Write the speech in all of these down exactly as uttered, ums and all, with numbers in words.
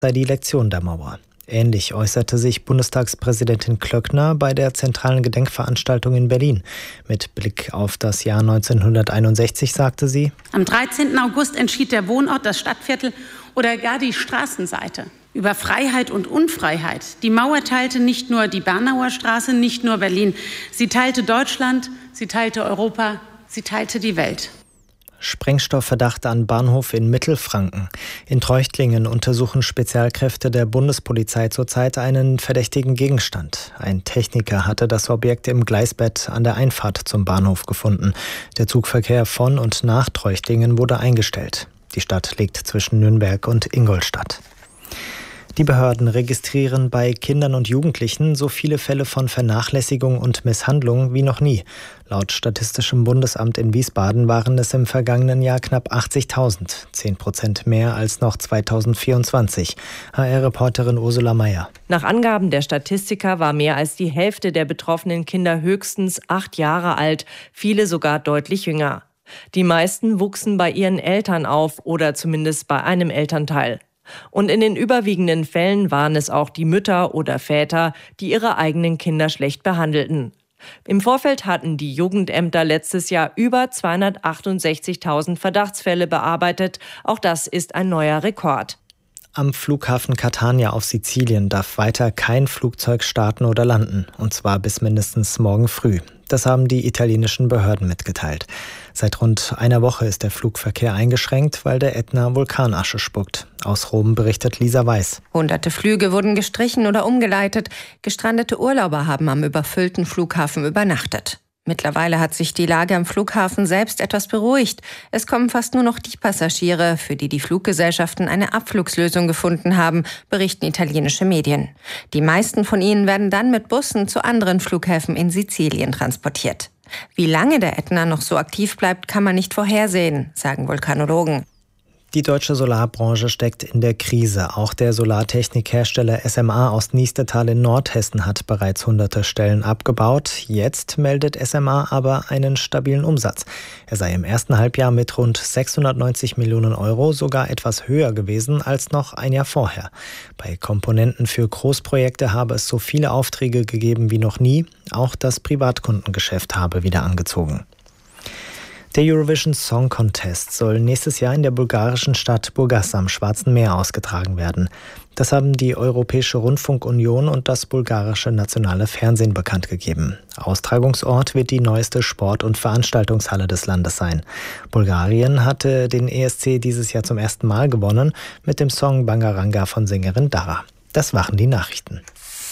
sei die Lektion der Mauer. Ähnlich äußerte sich Bundestagspräsidentin Klöckner bei der zentralen Gedenkveranstaltung in Berlin. Mit Blick auf das Jahr neunzehnhunderteinundsechzig sagte sie: Am dreizehnten August entschied der Wohnort, das Stadtviertel oder gar die Straßenseite über Freiheit und Unfreiheit. Die Mauer teilte nicht nur die Bernauer Straße, nicht nur Berlin. Sie teilte Deutschland, sie teilte Europa, sie teilte die Welt. Sprengstoffverdacht an Bahnhof in Mittelfranken. In Treuchtlingen untersuchen Spezialkräfte der Bundespolizei zurzeit einen verdächtigen Gegenstand. Ein Techniker hatte das Objekt im Gleisbett an der Einfahrt zum Bahnhof gefunden. Der Zugverkehr von und nach Treuchtlingen wurde eingestellt. Die Stadt liegt zwischen Nürnberg und Ingolstadt. Die Behörden registrieren bei Kindern und Jugendlichen so viele Fälle von Vernachlässigung und Misshandlung wie noch nie. Laut Statistischem Bundesamt in Wiesbaden waren es im vergangenen Jahr knapp achtzigtausend, zehn Prozent mehr als noch zweitausendvierundzwanzig. H R-Reporterin Ursula Mayer. Nach Angaben der Statistiker war mehr als die Hälfte der betroffenen Kinder höchstens acht Jahre alt, viele sogar deutlich jünger. Die meisten wuchsen bei ihren Eltern auf oder zumindest bei einem Elternteil. Und in den überwiegenden Fällen waren es auch die Mütter oder Väter, die ihre eigenen Kinder schlecht behandelten. Im Vorfeld hatten die Jugendämter letztes Jahr über zweihundertachtundsechzigtausend Verdachtsfälle bearbeitet. Auch das ist ein neuer Rekord. Am Flughafen Catania auf Sizilien darf weiter kein Flugzeug starten oder landen, und zwar bis mindestens morgen früh. Das haben die italienischen Behörden mitgeteilt. Seit rund einer Woche ist der Flugverkehr eingeschränkt, weil der Ätna Vulkanasche spuckt. Aus Rom berichtet Lisa Weiß. Hunderte Flüge wurden gestrichen oder umgeleitet. Gestrandete Urlauber haben am überfüllten Flughafen übernachtet. Mittlerweile hat sich die Lage am Flughafen selbst etwas beruhigt. Es kommen fast nur noch die Passagiere, für die die Fluggesellschaften eine Abflugslösung gefunden haben, berichten italienische Medien. Die meisten von ihnen werden dann mit Bussen zu anderen Flughäfen in Sizilien transportiert. Wie lange der Ätna noch so aktiv bleibt, kann man nicht vorhersehen, sagen Vulkanologen. Die deutsche Solarbranche steckt in der Krise. Auch der Solartechnikhersteller S M A aus Niestetal in Nordhessen hat bereits hunderte Stellen abgebaut. Jetzt meldet S M A aber einen stabilen Umsatz. Er sei im ersten Halbjahr mit rund sechshundertneunzig Millionen Euro sogar etwas höher gewesen als noch ein Jahr vorher. Bei Komponenten für Großprojekte habe es so viele Aufträge gegeben wie noch nie. Auch das Privatkundengeschäft habe wieder angezogen. Der Eurovision Song Contest soll nächstes Jahr in der bulgarischen Stadt Burgas am Schwarzen Meer ausgetragen werden. Das haben die Europäische Rundfunkunion und das bulgarische nationale Fernsehen bekannt gegeben. Austragungsort wird die neueste Sport- und Veranstaltungshalle des Landes sein. Bulgarien hatte den E S C dieses Jahr zum ersten Mal gewonnen mit dem Song Bangaranga von Sängerin Dara. Das waren die Nachrichten.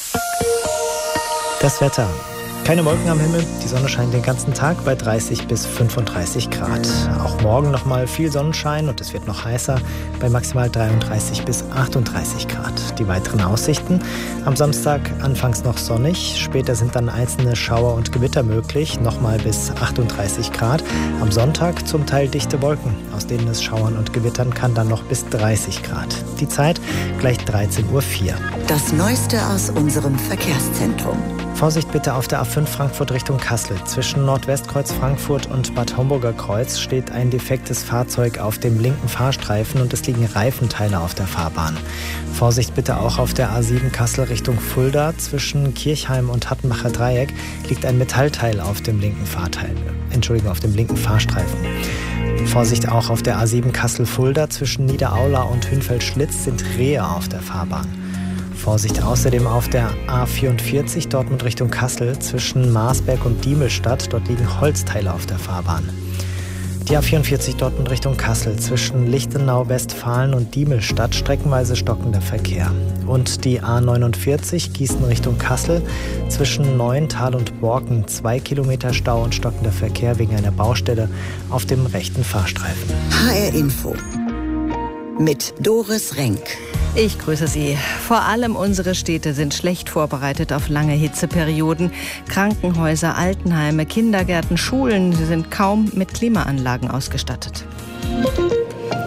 Das Wetter. Keine Wolken am Himmel, die Sonne scheint den ganzen Tag bei dreißig bis fünfunddreißig Grad. Auch morgen nochmal viel Sonnenschein und es wird noch heißer bei maximal dreiunddreißig bis achtunddreißig Grad. Die weiteren Aussichten: am Samstag anfangs noch sonnig, später sind dann einzelne Schauer und Gewitter möglich, nochmal bis achtunddreißig Grad. Am Sonntag zum Teil dichte Wolken, aus denen es schauern und gewittern kann, dann noch bis dreißig Grad. Die Zeit gleich dreizehn Uhr vier. Das Neueste aus unserem Verkehrszentrum. Vorsicht bitte auf der A fünf Frankfurt Richtung Kassel. Zwischen Nordwestkreuz Frankfurt und Bad Homburger Kreuz steht ein defektes Fahrzeug auf dem linken Fahrstreifen und es liegen Reifenteile auf der Fahrbahn. Vorsicht bitte auch auf der A sieben Kassel Richtung Fulda. Zwischen Kirchheim und Hattenbacher Dreieck liegt ein Metallteil auf dem linken Fahrteil. Entschuldigung, auf dem linken Fahrstreifen. Vorsicht auch auf der A sieben Kassel-Fulda. Zwischen Niederaula und Hünfeld-Schlitz sind Rehe auf der Fahrbahn. Vorsicht außerdem auf der A vierundvierzig Dortmund Richtung Kassel zwischen Marsberg und Diemelstadt. Dort liegen Holzteile auf der Fahrbahn. Die A vierundvierzig Dortmund Richtung Kassel zwischen Lichtenau, Westfalen und Diemelstadt streckenweise stockender Verkehr. Und die A neunundvierzig Gießen Richtung Kassel zwischen Neuental und Borken zwei Kilometer Stau und stockender Verkehr wegen einer Baustelle auf dem rechten Fahrstreifen. H R Info mit Doris Renk. Ich grüße Sie. Vor allem unsere Städte sind schlecht vorbereitet auf lange Hitzeperioden. Krankenhäuser, Altenheime, Kindergärten, Schulen, sie sind kaum mit Klimaanlagen ausgestattet.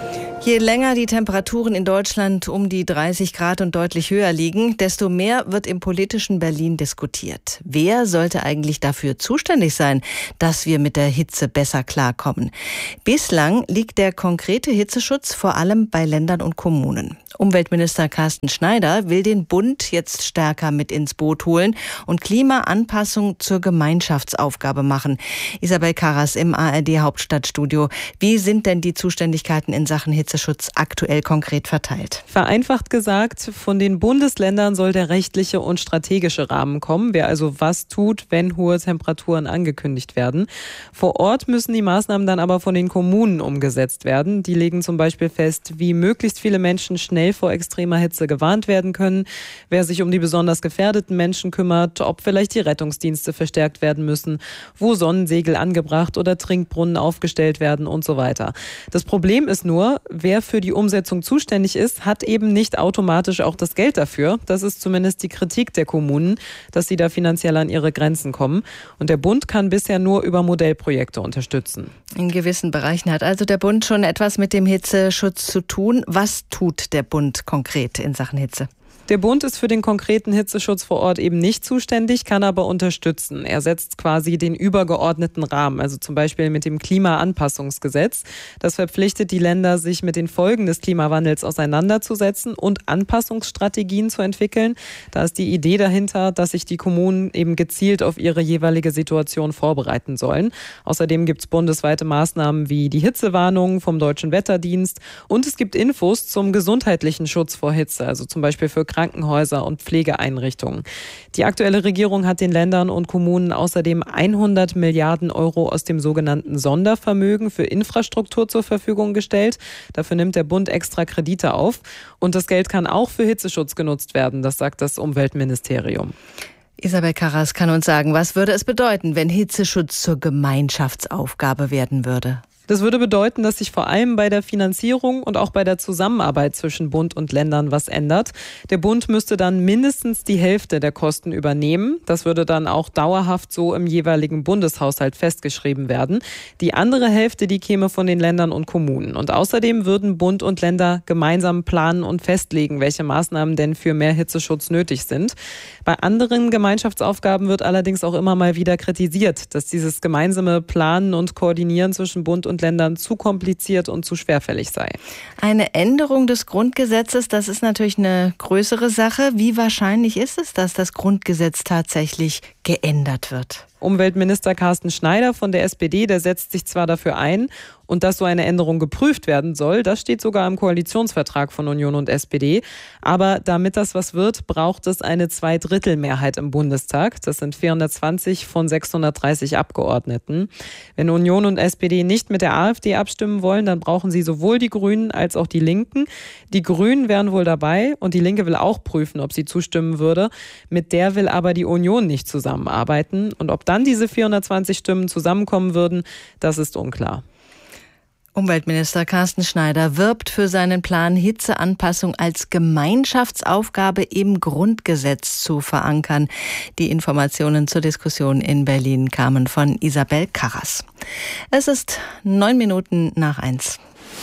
Je länger die Temperaturen in Deutschland um die dreißig Grad und deutlich höher liegen, desto mehr wird im politischen Berlin diskutiert. Wer sollte eigentlich dafür zuständig sein, dass wir mit der Hitze besser klarkommen? Bislang liegt der konkrete Hitzeschutz vor allem bei Ländern und Kommunen. Umweltminister Carsten Schneider will den Bund jetzt stärker mit ins Boot holen und Klimaanpassung zur Gemeinschaftsaufgabe machen. Isabel Karras im A R D Hauptstadtstudio. Wie sind denn die Zuständigkeiten in Sachen Hitzeschutz aktuell konkret verteilt? Vereinfacht gesagt, von den Bundesländern soll der rechtliche und strategische Rahmen kommen, wer also was tut, wenn hohe Temperaturen angekündigt werden. Vor Ort müssen die Maßnahmen dann aber von den Kommunen umgesetzt werden. Die legen zum Beispiel fest, wie möglichst viele Menschen schnell vor extremer Hitze gewarnt werden können, wer sich um die besonders gefährdeten Menschen kümmert, ob vielleicht die Rettungsdienste verstärkt werden müssen, wo Sonnensegel angebracht oder Trinkbrunnen aufgestellt werden und so weiter. Das Problem ist nur, wer für die Umsetzung zuständig ist, hat eben nicht automatisch auch das Geld dafür. Das ist zumindest die Kritik der Kommunen, dass sie da finanziell an ihre Grenzen kommen. Und der Bund kann bisher nur über Modellprojekte unterstützen. In gewissen Bereichen hat also der Bund schon etwas mit dem Hitzeschutz zu tun. Was tut der Bund konkret in Sachen Hitze? Der Bund ist für den konkreten Hitzeschutz vor Ort eben nicht zuständig, kann aber unterstützen. Er setzt quasi den übergeordneten Rahmen, also zum Beispiel mit dem Klimaanpassungsgesetz. Das verpflichtet die Länder, sich mit den Folgen des Klimawandels auseinanderzusetzen und Anpassungsstrategien zu entwickeln. Da ist die Idee dahinter, dass sich die Kommunen eben gezielt auf ihre jeweilige Situation vorbereiten sollen. Außerdem gibt es bundesweite Maßnahmen wie die Hitzewarnung vom Deutschen Wetterdienst und es gibt Infos zum gesundheitlichen Schutz vor Hitze, also zum Beispiel für Krankenhäuser und Pflegeeinrichtungen. Die aktuelle Regierung hat den Ländern und Kommunen außerdem hundert Milliarden Euro aus dem sogenannten Sondervermögen für Infrastruktur zur Verfügung gestellt. Dafür nimmt der Bund extra Kredite auf. Und das Geld kann auch für Hitzeschutz genutzt werden, das sagt das Umweltministerium. Isabel Karras kann uns sagen, was würde es bedeuten, wenn Hitzeschutz zur Gemeinschaftsaufgabe werden würde? Das würde bedeuten, dass sich vor allem bei der Finanzierung und auch bei der Zusammenarbeit zwischen Bund und Ländern was ändert. Der Bund müsste dann mindestens die Hälfte der Kosten übernehmen. Das würde dann auch dauerhaft so im jeweiligen Bundeshaushalt festgeschrieben werden. Die andere Hälfte, die käme von den Ländern und Kommunen. Und außerdem würden Bund und Länder gemeinsam planen und festlegen, welche Maßnahmen denn für mehr Hitzeschutz nötig sind. Bei anderen Gemeinschaftsaufgaben wird allerdings auch immer mal wieder kritisiert, dass dieses gemeinsame Planen und Koordinieren zwischen Bund und Ländern zu kompliziert und zu schwerfällig sei. Eine Änderung des Grundgesetzes, das ist natürlich eine größere Sache. Wie wahrscheinlich ist es, dass das Grundgesetz tatsächlich geändert wird? Umweltminister Carsten Schneider von der S P D, der setzt sich zwar dafür ein und dass so eine Änderung geprüft werden soll, das steht sogar im Koalitionsvertrag von Union und S P D. Aber damit das was wird, braucht es eine Zweidrittelmehrheit im Bundestag. Das sind vierhundertzwanzig von sechshundertdreißig Abgeordneten. Wenn Union und S P D nicht mit der AfD abstimmen wollen, dann brauchen sie sowohl die Grünen als auch die Linken. Die Grünen wären wohl dabei und die Linke will auch prüfen, ob sie zustimmen würde. Mit der will aber die Union nicht zusammenarbeiten. Und ob dann diese vierhundertzwanzig Stimmen zusammenkommen würden, das ist unklar. Umweltminister Carsten Schneider wirbt für seinen Plan, Hitzeanpassung als Gemeinschaftsaufgabe im Grundgesetz zu verankern. Die Informationen zur Diskussion in Berlin kamen von Isabel Karras. Es ist neun Minuten nach eins.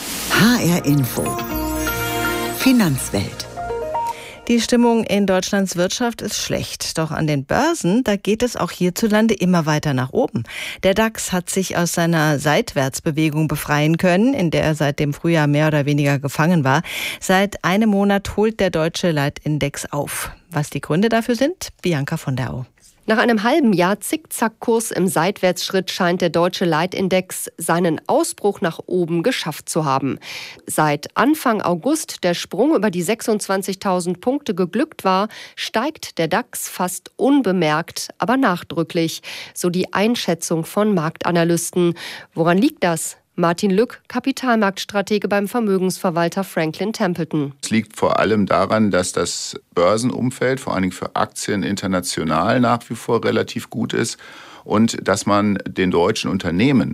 H R Info. Finanzwelt. Die Stimmung in Deutschlands Wirtschaft ist schlecht. Doch an den Börsen, da geht es auch hierzulande immer weiter nach oben. Der DAX hat sich aus seiner Seitwärtsbewegung befreien können, in der er seit dem Frühjahr mehr oder weniger gefangen war. Seit einem Monat holt der deutsche Leitindex auf. Was die Gründe dafür sind? Bianca von der Au. Nach einem halben Jahr Zickzackkurs im Seitwärtsschritt scheint der deutsche Leitindex seinen Ausbruch nach oben geschafft zu haben. Seit Anfang August der Sprung über die sechsundzwanzigtausend Punkte geglückt war, steigt der DAX fast unbemerkt, aber nachdrücklich, so die Einschätzung von Marktanalysten. Woran liegt das? Martin Lück, Kapitalmarktstratege beim Vermögensverwalter Franklin Templeton. Es liegt vor allem daran, dass das Börsenumfeld, vor allen Dingen für Aktien international, nach wie vor relativ gut ist und dass man den deutschen Unternehmen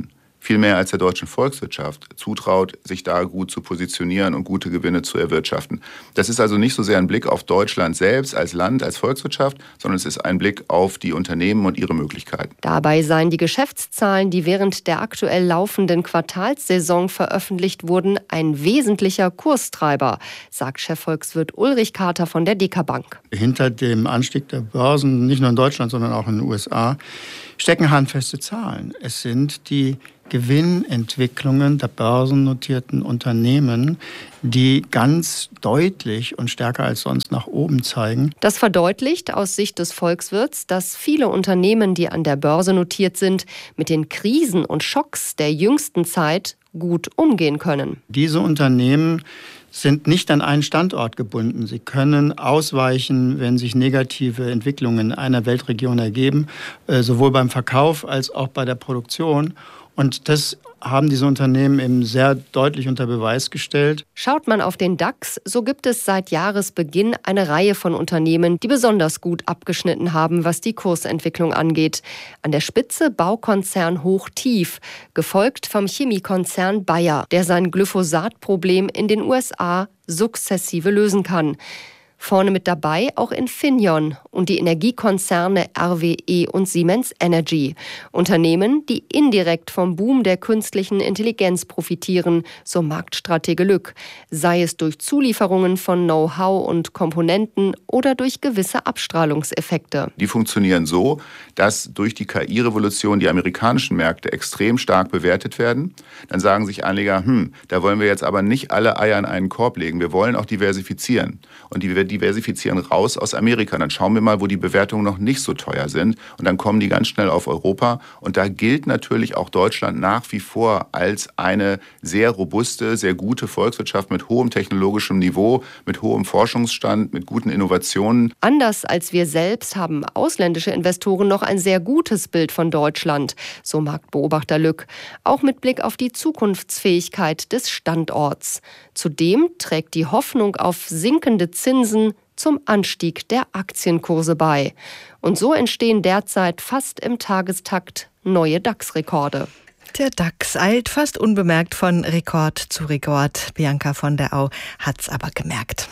viel mehr als der deutschen Volkswirtschaft zutraut, sich da gut zu positionieren und gute Gewinne zu erwirtschaften. Das ist also nicht so sehr ein Blick auf Deutschland selbst als Land, als Volkswirtschaft, sondern es ist ein Blick auf die Unternehmen und ihre Möglichkeiten. Dabei seien die Geschäftszahlen, die während der aktuell laufenden Quartalssaison veröffentlicht wurden, ein wesentlicher Kurstreiber, sagt Chefvolkswirt Ulrich Kater von der Deka Bank. Hinter dem Anstieg der Börsen, nicht nur in Deutschland, sondern auch in den U S A, stecken handfeste Zahlen. Es sind die Gewinnentwicklungen der börsennotierten Unternehmen, die ganz deutlich und stärker als sonst nach oben zeigen. Das verdeutlicht aus Sicht des Volkswirts, dass viele Unternehmen, die an der Börse notiert sind, mit den Krisen und Schocks der jüngsten Zeit gut umgehen können. Diese Unternehmen sind nicht an einen Standort gebunden. Sie können ausweichen, wenn sich negative Entwicklungen in einer Weltregion ergeben, sowohl beim Verkauf als auch bei der Produktion. Und das haben diese Unternehmen eben sehr deutlich unter Beweis gestellt. Schaut man auf den DAX, so gibt es seit Jahresbeginn eine Reihe von Unternehmen, die besonders gut abgeschnitten haben, was die Kursentwicklung angeht. An der Spitze Baukonzern Hochtief, gefolgt vom Chemiekonzern Bayer, der sein Glyphosat-Problem in den U S A sukzessive lösen kann. Vorne mit dabei auch Infineon und die Energiekonzerne R W E und Siemens Energy. Unternehmen, die indirekt vom Boom der künstlichen Intelligenz profitieren, so Marktstratege Lück. Sei es durch Zulieferungen von Know-how und Komponenten oder durch gewisse Abstrahlungseffekte. Die funktionieren so, dass durch die K I-Revolution die amerikanischen Märkte extrem stark bewertet werden. Dann sagen sich Anleger, hm, da wollen wir jetzt aber nicht alle Eier in einen Korb legen. Wir wollen auch diversifizieren. Und die diversifizieren raus aus Amerika. Dann schauen wir mal, wo die Bewertungen noch nicht so teuer sind. Und dann kommen die ganz schnell auf Europa. Und da gilt natürlich auch Deutschland nach wie vor als eine sehr robuste, sehr gute Volkswirtschaft mit hohem technologischem Niveau, mit hohem Forschungsstand, mit guten Innovationen. Anders als wir selbst haben ausländische Investoren noch ein sehr gutes Bild von Deutschland, so Marktbeobachter Lück. Auch mit Blick auf die Zukunftsfähigkeit des Standorts. Zudem trägt die Hoffnung auf sinkende Zinsen zum Anstieg der Aktienkurse bei. Und so entstehen derzeit fast im Tagestakt neue DAX-Rekorde. Der DAX eilt fast unbemerkt von Rekord zu Rekord. Bianca von der Au hat's aber gemerkt.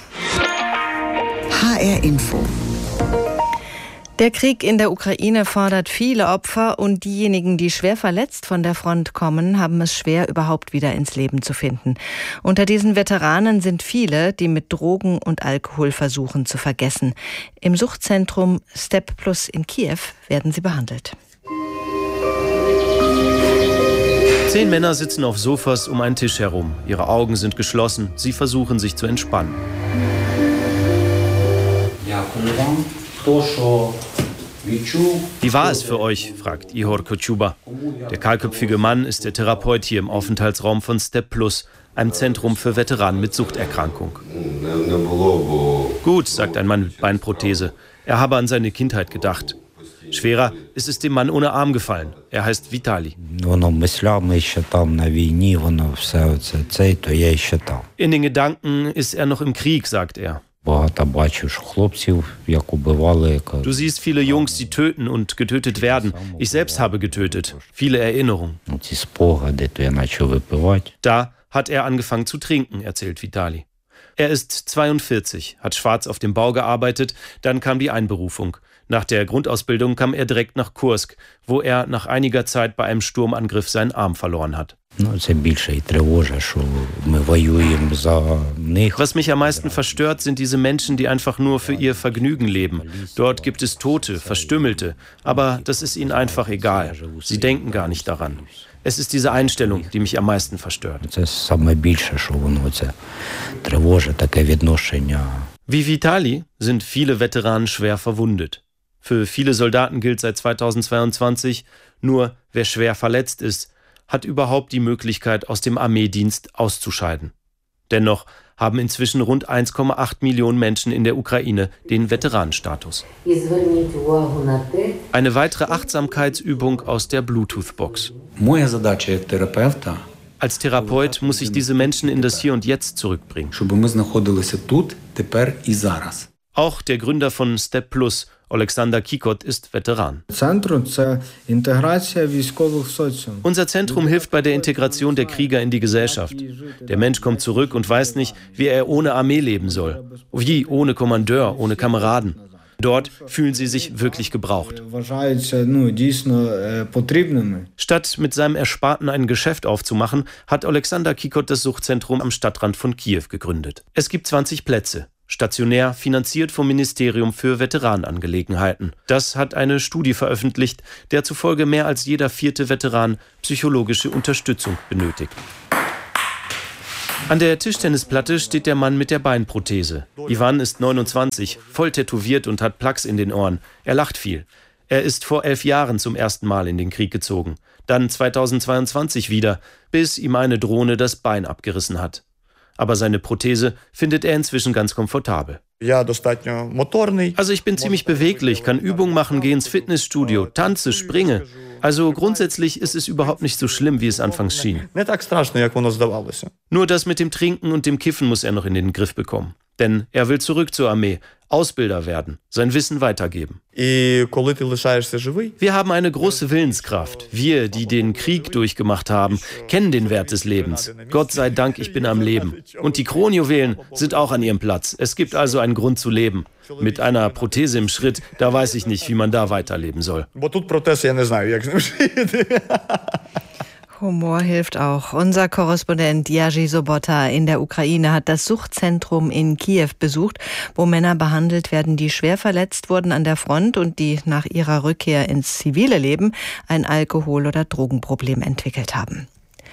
H R Info. Der Krieg in der Ukraine fordert viele Opfer und diejenigen, die schwer verletzt von der Front kommen, haben es schwer, überhaupt wieder ins Leben zu finden. Unter diesen Veteranen sind viele, die mit Drogen und Alkohol versuchen zu vergessen. Im Suchtzentrum Step Plus in Kiew werden sie behandelt. Zehn Männer sitzen auf Sofas um einen Tisch herum. Ihre Augen sind geschlossen. Sie versuchen, sich zu entspannen. Wie war es für euch? Fragt Ihor Kochuba. Der kahlköpfige Mann ist der Therapeut hier im Aufenthaltsraum von Step Plus, einem Zentrum für Veteranen mit Suchterkrankung. Gut, sagt ein Mann mit Beinprothese. Er habe an seine Kindheit gedacht. Schwerer ist es dem Mann ohne Arm gefallen. Er heißt Vitali. In den Gedanken ist er noch im Krieg, sagt er. Du siehst viele Jungs, die töten und getötet werden. Ich selbst habe getötet. Viele Erinnerungen. Da hat er angefangen zu trinken, erzählt Vitali. Er ist zweiundvierzig, hat schwarz auf dem Bau gearbeitet, dann kam die Einberufung. Nach der Grundausbildung kam er direkt nach Kursk, wo er nach einiger Zeit bei einem Sturmangriff seinen Arm verloren hat. Was mich am meisten verstört, sind diese Menschen, die einfach nur für ihr Vergnügen leben. Dort gibt es Tote, Verstümmelte, aber das ist ihnen einfach egal. Sie denken gar nicht daran. Es ist diese Einstellung, die mich am meisten verstört. Wie Vitali sind viele Veteranen schwer verwundet. Für viele Soldaten gilt seit zweitausendzweiundzwanzig, nur wer schwer verletzt ist, hat überhaupt die Möglichkeit, aus dem Armeedienst auszuscheiden. Dennoch haben inzwischen rund eins Komma acht Millionen Menschen in der Ukraine den Veteranenstatus. Eine weitere Achtsamkeitsübung aus der Bluetooth-Box. Als Therapeut muss ich diese Menschen in das Hier und Jetzt zurückbringen. Auch der Gründer von Step Plus, Alexander Kikot ist Veteran. Unser Zentrum hilft bei der Integration der Krieger in die Gesellschaft. Der Mensch kommt zurück und weiß nicht, wie er ohne Armee leben soll. Wie ohne Kommandeur, ohne Kameraden. Dort fühlen sie sich wirklich gebraucht. Statt mit seinem Ersparten ein Geschäft aufzumachen, hat Alexander Kikot das Suchtzentrum am Stadtrand von Kiew gegründet. Es gibt zwanzig Plätze. Stationär, finanziert vom Ministerium für Veteranenangelegenheiten. Das hat eine Studie veröffentlicht, der zufolge mehr als jeder vierte Veteran psychologische Unterstützung benötigt. An der Tischtennisplatte steht der Mann mit der Beinprothese. Ivan ist neunundzwanzig, voll tätowiert und hat Plaques in den Ohren. Er lacht viel. Er ist vor elf Jahren zum ersten Mal in den Krieg gezogen. Dann zweitausendzweiundzwanzig wieder, bis ihm eine Drohne das Bein abgerissen hat. Aber seine Prothese findet er inzwischen ganz komfortabel. Also ich bin ziemlich beweglich, kann Übungen machen, gehe ins Fitnessstudio, tanze, springe. Also grundsätzlich ist es überhaupt nicht so schlimm, wie es anfangs schien. Nur das mit dem Trinken und dem Kiffen muss er noch in den Griff bekommen. Denn er will zurück zur Armee, Ausbilder werden, sein Wissen weitergeben. Wir haben eine große Willenskraft. Wir, die den Krieg durchgemacht haben, kennen den Wert des Lebens. Gott sei Dank, ich bin am Leben. Und die Kronjuwelen sind auch an ihrem Platz. Es gibt also einen Grund zu leben. Mit einer Prothese im Schritt, da weiß ich nicht, wie man da weiterleben soll. Humor hilft auch. Unser Korrespondent Jerzy Sobota in der Ukraine hat das Suchtzentrum in Kiew besucht, wo Männer behandelt werden, die schwer verletzt wurden an der Front und die nach ihrer Rückkehr ins zivile Leben ein Alkohol- oder Drogenproblem entwickelt haben.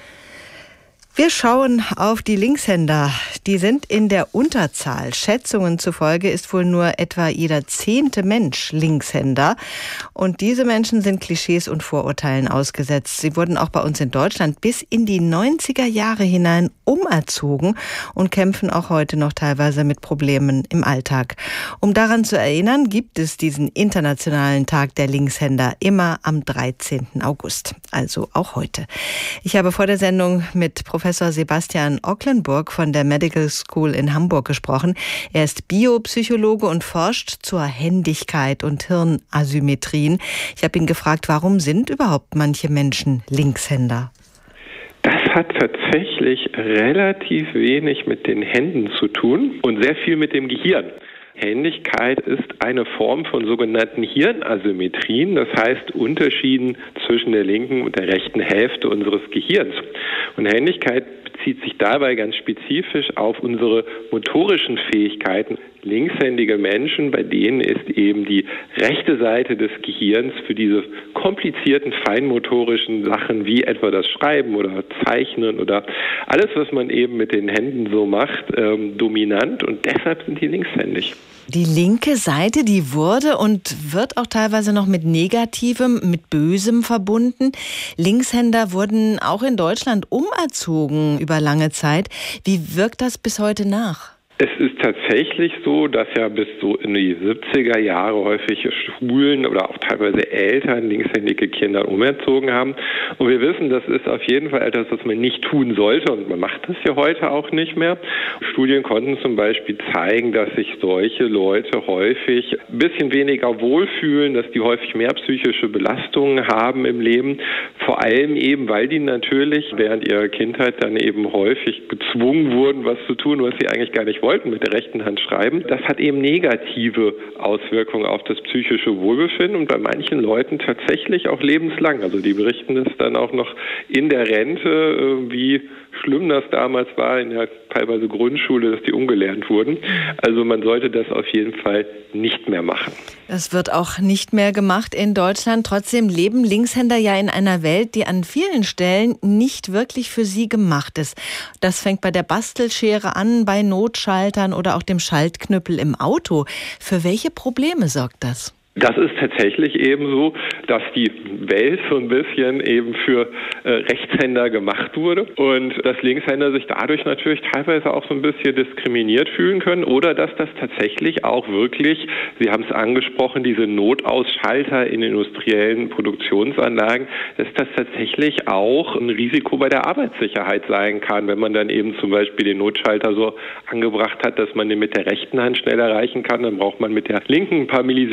Wir schauen auf die Linkshänder. Die sind in der Unterzahl. Schätzungen zufolge ist wohl nur etwa jeder zehnte Mensch Linkshänder. Und diese Menschen sind Klischees und Vorurteilen ausgesetzt. Sie wurden auch bei uns in Deutschland bis in die neunziger Jahre hinein umerzogen und kämpfen auch heute noch teilweise mit Problemen im Alltag. Um daran zu erinnern, gibt es diesen internationalen Tag der Linkshänder immer am dreizehnten August. Also auch heute. Ich habe vor der Sendung mit Professor Sebastian Ocklenburg von der Medical School in Hamburg gesprochen. Er ist Biopsychologe und forscht zur Händigkeit und Hirnasymmetrien. Ich habe ihn gefragt, warum sind überhaupt manche Menschen Linkshänder? Das hat tatsächlich relativ wenig mit den Händen zu tun und sehr viel mit dem Gehirn. Händigkeit ist eine Form von sogenannten Hirnasymmetrien, das heißt Unterschieden zwischen der linken und der rechten Hälfte unseres Gehirns. Und Händigkeit bezieht sich dabei ganz spezifisch auf unsere motorischen Fähigkeiten. Linkshändige Menschen, bei denen ist eben die rechte Seite des Gehirns für diese komplizierten feinmotorischen Sachen wie etwa das Schreiben oder Zeichnen oder alles, was man eben mit den Händen so macht, ähm, dominant und deshalb sind die linkshändig. Die linke Seite, die wurde und wird auch teilweise noch mit Negativem, mit Bösem verbunden. Linkshänder wurden auch in Deutschland umerzogen über lange Zeit. Wie wirkt das bis heute nach? Es ist tatsächlich so, dass ja bis so in die siebziger Jahre häufig Schulen oder auch teilweise Eltern linkshändige Kinder umerzogen haben. Und wir wissen, das ist auf jeden Fall etwas, was man nicht tun sollte. Und man macht das ja heute auch nicht mehr. Studien konnten zum Beispiel zeigen, dass sich solche Leute häufig ein bisschen weniger wohlfühlen, dass die häufig mehr psychische Belastungen haben im Leben. Vor allem eben, weil die natürlich während ihrer Kindheit dann eben häufig gezwungen wurden, was zu tun, was sie eigentlich gar nicht wollten. Mit der rechten Hand schreiben. Das hat eben negative Auswirkungen auf das psychische Wohlbefinden und bei manchen Leuten tatsächlich auch lebenslang. Also die berichten es dann auch noch in der Rente, wie schlimm das damals war in der teilweise Grundschule, dass die umgelernt wurden. Also man sollte das auf jeden Fall nicht mehr machen. Das wird auch nicht mehr gemacht in Deutschland. Trotzdem leben Linkshänder ja in einer Welt, die an vielen Stellen nicht wirklich für sie gemacht ist. Das fängt bei der Bastelschere an, bei Notschaltern oder auch dem Schaltknüppel im Auto. Für welche Probleme sorgt das? Das ist tatsächlich eben so, dass die Welt so ein bisschen eben für äh, Rechtshänder gemacht wurde und dass Linkshänder sich dadurch natürlich teilweise auch so ein bisschen diskriminiert fühlen können oder dass das tatsächlich auch wirklich, Sie haben es angesprochen, diese Notausschalter in industriellen Produktionsanlagen, dass das tatsächlich auch ein Risiko bei der Arbeitssicherheit sein kann, wenn man dann eben zum Beispiel den Notschalter so angebracht hat, dass man den mit der rechten Hand schnell erreichen kann, dann braucht man mit der linken ein paar Millisekunden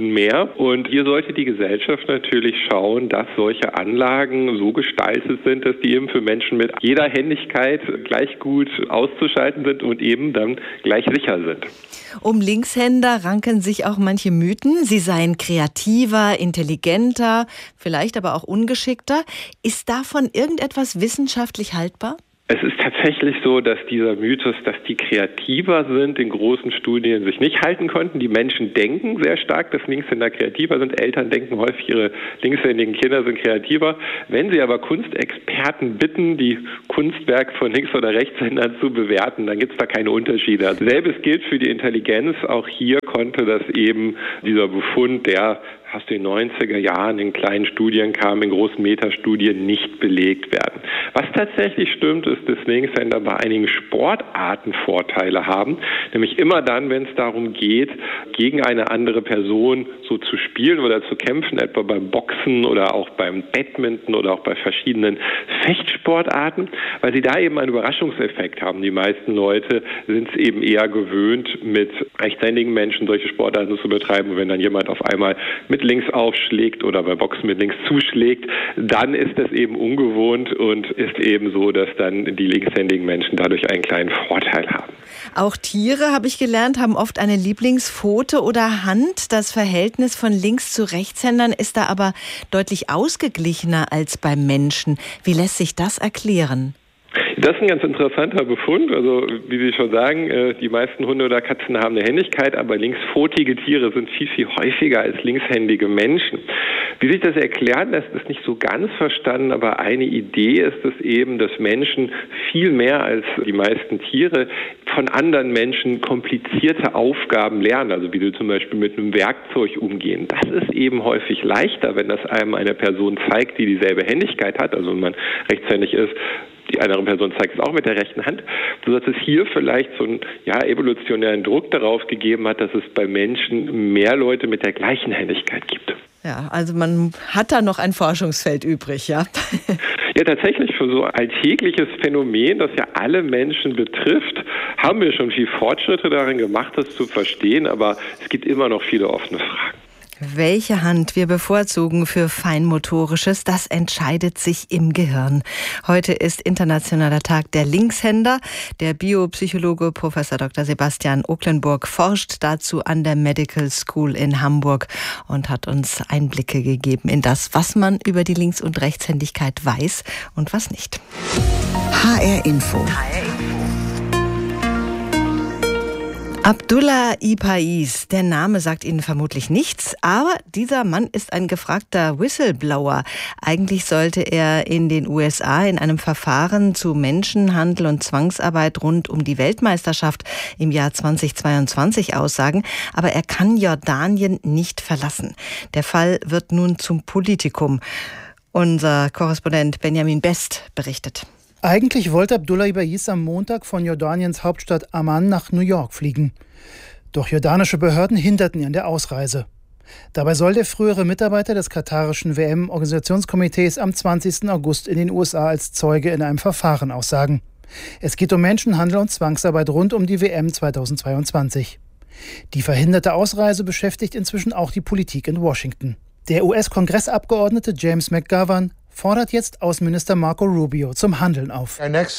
Stunden mehr. Und hier sollte die Gesellschaft natürlich schauen, dass solche Anlagen so gestaltet sind, dass die eben für Menschen mit jeder Händigkeit gleich gut auszuschalten sind und eben dann gleich sicher sind. Um Linkshänder ranken sich auch manche Mythen. Sie seien kreativer, intelligenter, vielleicht aber auch ungeschickter. Ist davon irgendetwas wissenschaftlich haltbar? Es ist tatsächlich so, dass dieser Mythos, dass die kreativer sind, in großen Studien sich nicht halten konnten. Die Menschen denken sehr stark, dass Linkshänder kreativer sind. Eltern denken häufig, ihre linkshändigen Kinder sind kreativer. Wenn sie aber Kunstexperten bitten, die Kunstwerke von Links- oder Rechtshändern zu bewerten, dann gibt es da keine Unterschiede. Selbes gilt für die Intelligenz. Auch hier konnte das eben dieser Befund, der aus den neunziger Jahren in kleinen Studien kam, in großen Metastudien nicht belegt werden. Was tatsächlich stimmt, ist, dass Linkshänder bei einigen Sportarten Vorteile haben, nämlich immer dann, wenn es darum geht, gegen eine andere Person so zu spielen oder zu kämpfen, etwa beim Boxen oder auch beim Badminton oder auch bei verschiedenen Fechtsportarten, weil sie da eben einen Überraschungseffekt haben. Die meisten Leute sind es eben eher gewöhnt, mit rechtshändigen Menschen solche Sportarten zu betreiben. Und wenn dann jemand auf einmal mit links aufschlägt oder bei Boxen mit links zuschlägt, dann ist das eben ungewohnt und ist eben so, dass dann die linkshändigen Menschen dadurch einen kleinen Vorteil haben. Auch Tiere, habe ich gelernt, haben oft eine Lieblingspfote oder Hand. Das Verhältnis von Links- zu Rechtshändern ist da aber deutlich ausgeglichener als beim Menschen. Wie lässt sich das erklären? Das ist ein ganz interessanter Befund. Also wie Sie schon sagen, die meisten Hunde oder Katzen haben eine Händigkeit, aber linkspfotige Tiere sind viel, viel häufiger als linkshändige Menschen. Wie sich das erklärt lässt, ist nicht so ganz verstanden, aber eine Idee ist es eben, dass Menschen viel mehr als die meisten Tiere von anderen Menschen komplizierte Aufgaben lernen, also wie sie zum Beispiel mit einem Werkzeug umgehen. Das ist eben häufig leichter, wenn das einem eine Person zeigt, die dieselbe Händigkeit hat, also wenn man rechtshändig ist. Die andere Person zeigt es auch mit der rechten Hand, sodass es hier vielleicht so einen ja, evolutionären Druck darauf gegeben hat, dass es bei Menschen mehr Leute mit der gleichen Händigkeit gibt. Ja, also man hat da noch ein Forschungsfeld übrig, ja? Ja, tatsächlich für so ein alltägliches Phänomen, das ja alle Menschen betrifft, haben wir schon viel Fortschritte darin gemacht, das zu verstehen, aber es gibt immer noch viele offene Fragen. Welche Hand wir bevorzugen für Feinmotorisches, das entscheidet sich im Gehirn. Heute ist Internationaler Tag der Linkshänder. Der Biopsychologe Professor Doktor Sebastian Oklenburg forscht dazu an der Medical School in Hamburg und hat uns Einblicke gegeben in das, was man über die Links- und Rechtshändigkeit weiß und was nicht. H R Info. Abdullah Ipais, der Name sagt Ihnen vermutlich nichts, aber dieser Mann ist ein gefragter Whistleblower. Eigentlich sollte er in den U S A in einem Verfahren zu Menschenhandel und Zwangsarbeit rund um die Weltmeisterschaft im Jahr zweitausendzweiundzwanzig aussagen, aber er kann Jordanien nicht verlassen. Der Fall wird nun zum Politikum. Unser Korrespondent Benjamin Best berichtet. Eigentlich wollte Abdullah Ipais am Montag von Jordaniens Hauptstadt Amman nach New York fliegen. Doch jordanische Behörden hinderten ihn an der Ausreise. Dabei soll der frühere Mitarbeiter des katarischen W M-Organisationskomitees am zwanzigsten August in den U S A als Zeuge in einem Verfahren aussagen. Es geht um Menschenhandel und Zwangsarbeit rund um die W M zweitausendzweiundzwanzig. Die verhinderte Ausreise beschäftigt inzwischen auch die Politik in Washington. Der U S-Kongressabgeordnete James McGovern fordert jetzt Außenminister Marco Rubio zum Handeln auf.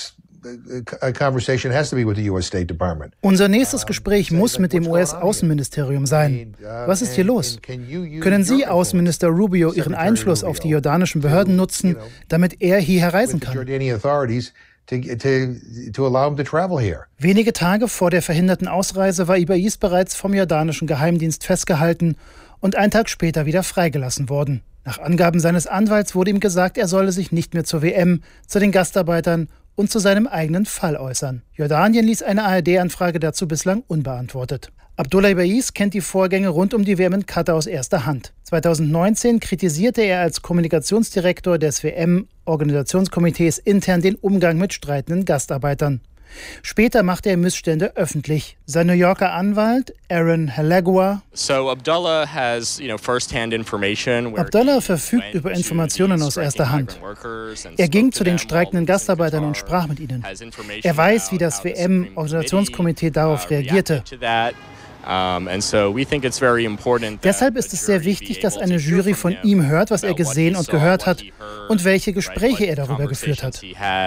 Unser nächstes Gespräch muss mit dem U S-Außenministerium sein. Was ist hier los? Können Sie, Außenminister Rubio, Ihren Einfluss auf die jordanischen Behörden nutzen, damit er hierher reisen kann? Wenige Tage vor der verhinderten Ausreise war Ipais bereits vom jordanischen Geheimdienst festgehalten und einen Tag später wieder freigelassen worden. Nach Angaben seines Anwalts wurde ihm gesagt, er solle sich nicht mehr zur W M, zu den Gastarbeitern und zu seinem eigenen Fall äußern. Jordanien ließ eine A R D-Anfrage dazu bislang unbeantwortet. Abdullah Ipais kennt die Vorgänge rund um die W M in Katar aus erster Hand. zweitausendneunzehn kritisierte er als Kommunikationsdirektor des W M-Organisationskomitees intern den Umgang mit streitenden Gastarbeitern. Später machte er Missstände öffentlich. Sein New Yorker Anwalt Aaron Halagua. So Abdullah has, you know, first-hand information. Abdullah verfügt über Informationen aus erster Hand. Er ging zu den streikenden Gastarbeitern und sprach mit ihnen. Er weiß, wie das W M-Organisationskomitee darauf reagierte. Deshalb ist es sehr wichtig, dass eine Jury von ihm hört, was er gesehen und gehört hat und welche Gespräche er darüber geführt hat.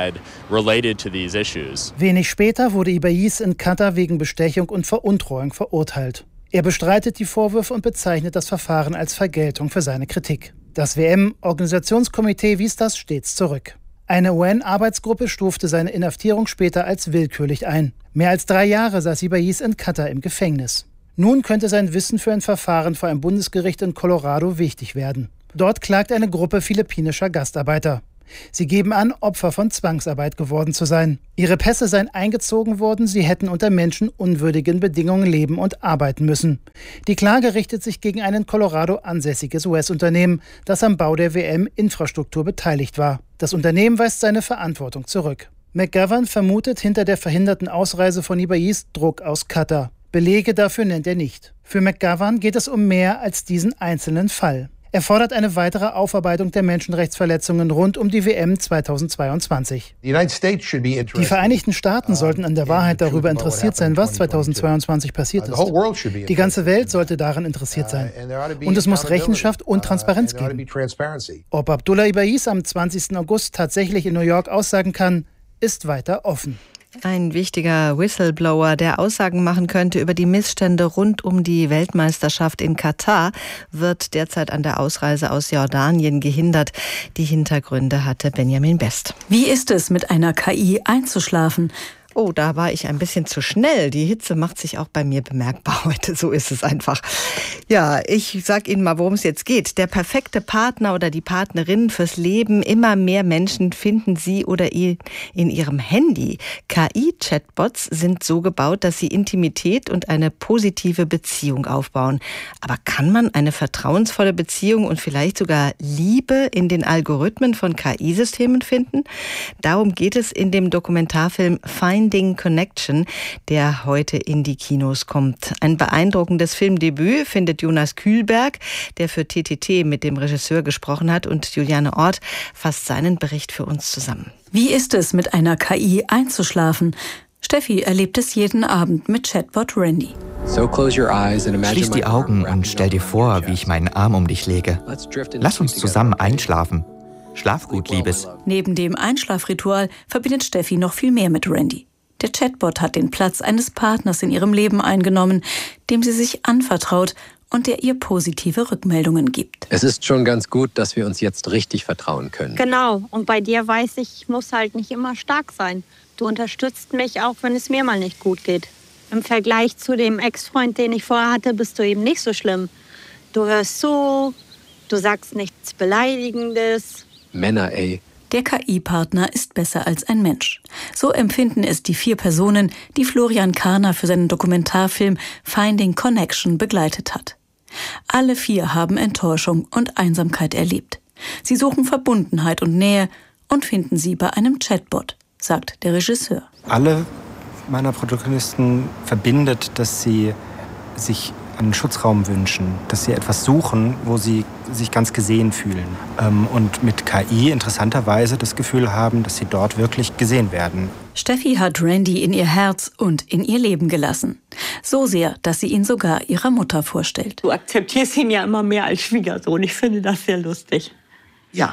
Wenig später wurde Ibaiz in Katar wegen Bestechung und Veruntreuung verurteilt. Er bestreitet die Vorwürfe und bezeichnet das Verfahren als Vergeltung für seine Kritik. Das W M-Organisationskomitee wies das stets zurück. Eine U N-Arbeitsgruppe stufte seine Inhaftierung später als willkürlich ein. Mehr als drei Jahre saß Ibaiz in Katar im Gefängnis. Nun könnte sein Wissen für ein Verfahren vor einem Bundesgericht in Colorado wichtig werden. Dort klagt eine Gruppe philippinischer Gastarbeiter. Sie geben an, Opfer von Zwangsarbeit geworden zu sein. Ihre Pässe seien eingezogen worden, sie hätten unter menschenunwürdigen Bedingungen leben und arbeiten müssen. Die Klage richtet sich gegen ein in Colorado ansässiges U S-Unternehmen, das am Bau der W M-Infrastruktur beteiligt war. Das Unternehmen weist seine Verantwortung zurück. McGovern vermutet hinter der verhinderten Ausreise von Ibaiz Druck aus Katar. Belege dafür nennt er nicht. Für McGovern geht es um mehr als diesen einzelnen Fall. Er fordert eine weitere Aufarbeitung der Menschenrechtsverletzungen rund um die W M zweitausendzweiundzwanzig. Die Vereinigten Staaten sollten an der Wahrheit darüber interessiert sein, was zweitausendzweiundzwanzig passiert ist. Die ganze Welt sollte daran interessiert sein. Und es muss Rechenschaft und Transparenz geben. Ob Abdullah Ibaiz am zwanzigsten August tatsächlich in New York aussagen kann, ist weiter offen. Ein wichtiger Whistleblower, der Aussagen machen könnte über die Missstände rund um die Weltmeisterschaft in Katar, wird derzeit an der Ausreise aus Jordanien gehindert. Die Hintergründe hatte Benjamin Best. Wie ist es, mit einer K I einzuschlafen? Oh, da war ich ein bisschen zu schnell. Die Hitze macht sich auch bei mir bemerkbar heute. So ist es einfach. Ja, ich sag Ihnen mal, worum es jetzt geht. Der perfekte Partner oder die Partnerin fürs Leben. Immer mehr Menschen finden sie oder ihn in ihrem Handy. K I-Chatbots sind so gebaut, dass sie Intimität und eine positive Beziehung aufbauen. Aber kann man eine vertrauensvolle Beziehung und vielleicht sogar Liebe in den Algorithmen von K I-Systemen finden? Darum geht es in dem Dokumentarfilm Finding Connection, der heute in die Kinos kommt. Ein beeindruckendes Filmdebüt findet Jonas Kühlberg, der für T T T mit dem Regisseur gesprochen hat, und Juliane Ort fasst seinen Bericht für uns zusammen. Wie ist es, mit einer K I einzuschlafen? Steffi erlebt es jeden Abend mit Chatbot Randy. Schließ die Augen und stell dir vor, wie ich meinen Arm um dich lege. Lass uns zusammen einschlafen. Schlaf gut, Liebes. Neben dem Einschlafritual verbindet Steffi noch viel mehr mit Randy. Der Chatbot hat den Platz eines Partners in ihrem Leben eingenommen, dem sie sich anvertraut und der ihr positive Rückmeldungen gibt. Es ist schon ganz gut, dass wir uns jetzt richtig vertrauen können. Genau. Und bei dir weiß ich, ich muss halt nicht immer stark sein. Du unterstützt mich, auch wenn es mir mal nicht gut geht. Im Vergleich zu dem Ex-Freund, den ich vorher hatte, bist du eben nicht so schlimm. Du hörst zu, du sagst nichts Beleidigendes. Männer, ey. Der K I-Partner ist besser als ein Mensch. So empfinden es die vier Personen, die Florian Karner für seinen Dokumentarfilm Finding Connection begleitet hat. Alle vier haben Enttäuschung und Einsamkeit erlebt. Sie suchen Verbundenheit und Nähe und finden sie bei einem Chatbot, sagt der Regisseur. Alle meiner Protagonisten verbindet, dass sie sich einen Schutzraum wünschen, dass sie etwas suchen, wo sie sich ganz gesehen fühlen. Und mit K I interessanterweise das Gefühl haben, dass sie dort wirklich gesehen werden. Steffi hat Randy in ihr Herz und in ihr Leben gelassen. So sehr, dass sie ihn sogar ihrer Mutter vorstellt. Du akzeptierst ihn ja immer mehr als Schwiegersohn. Ich finde das sehr lustig. Ja.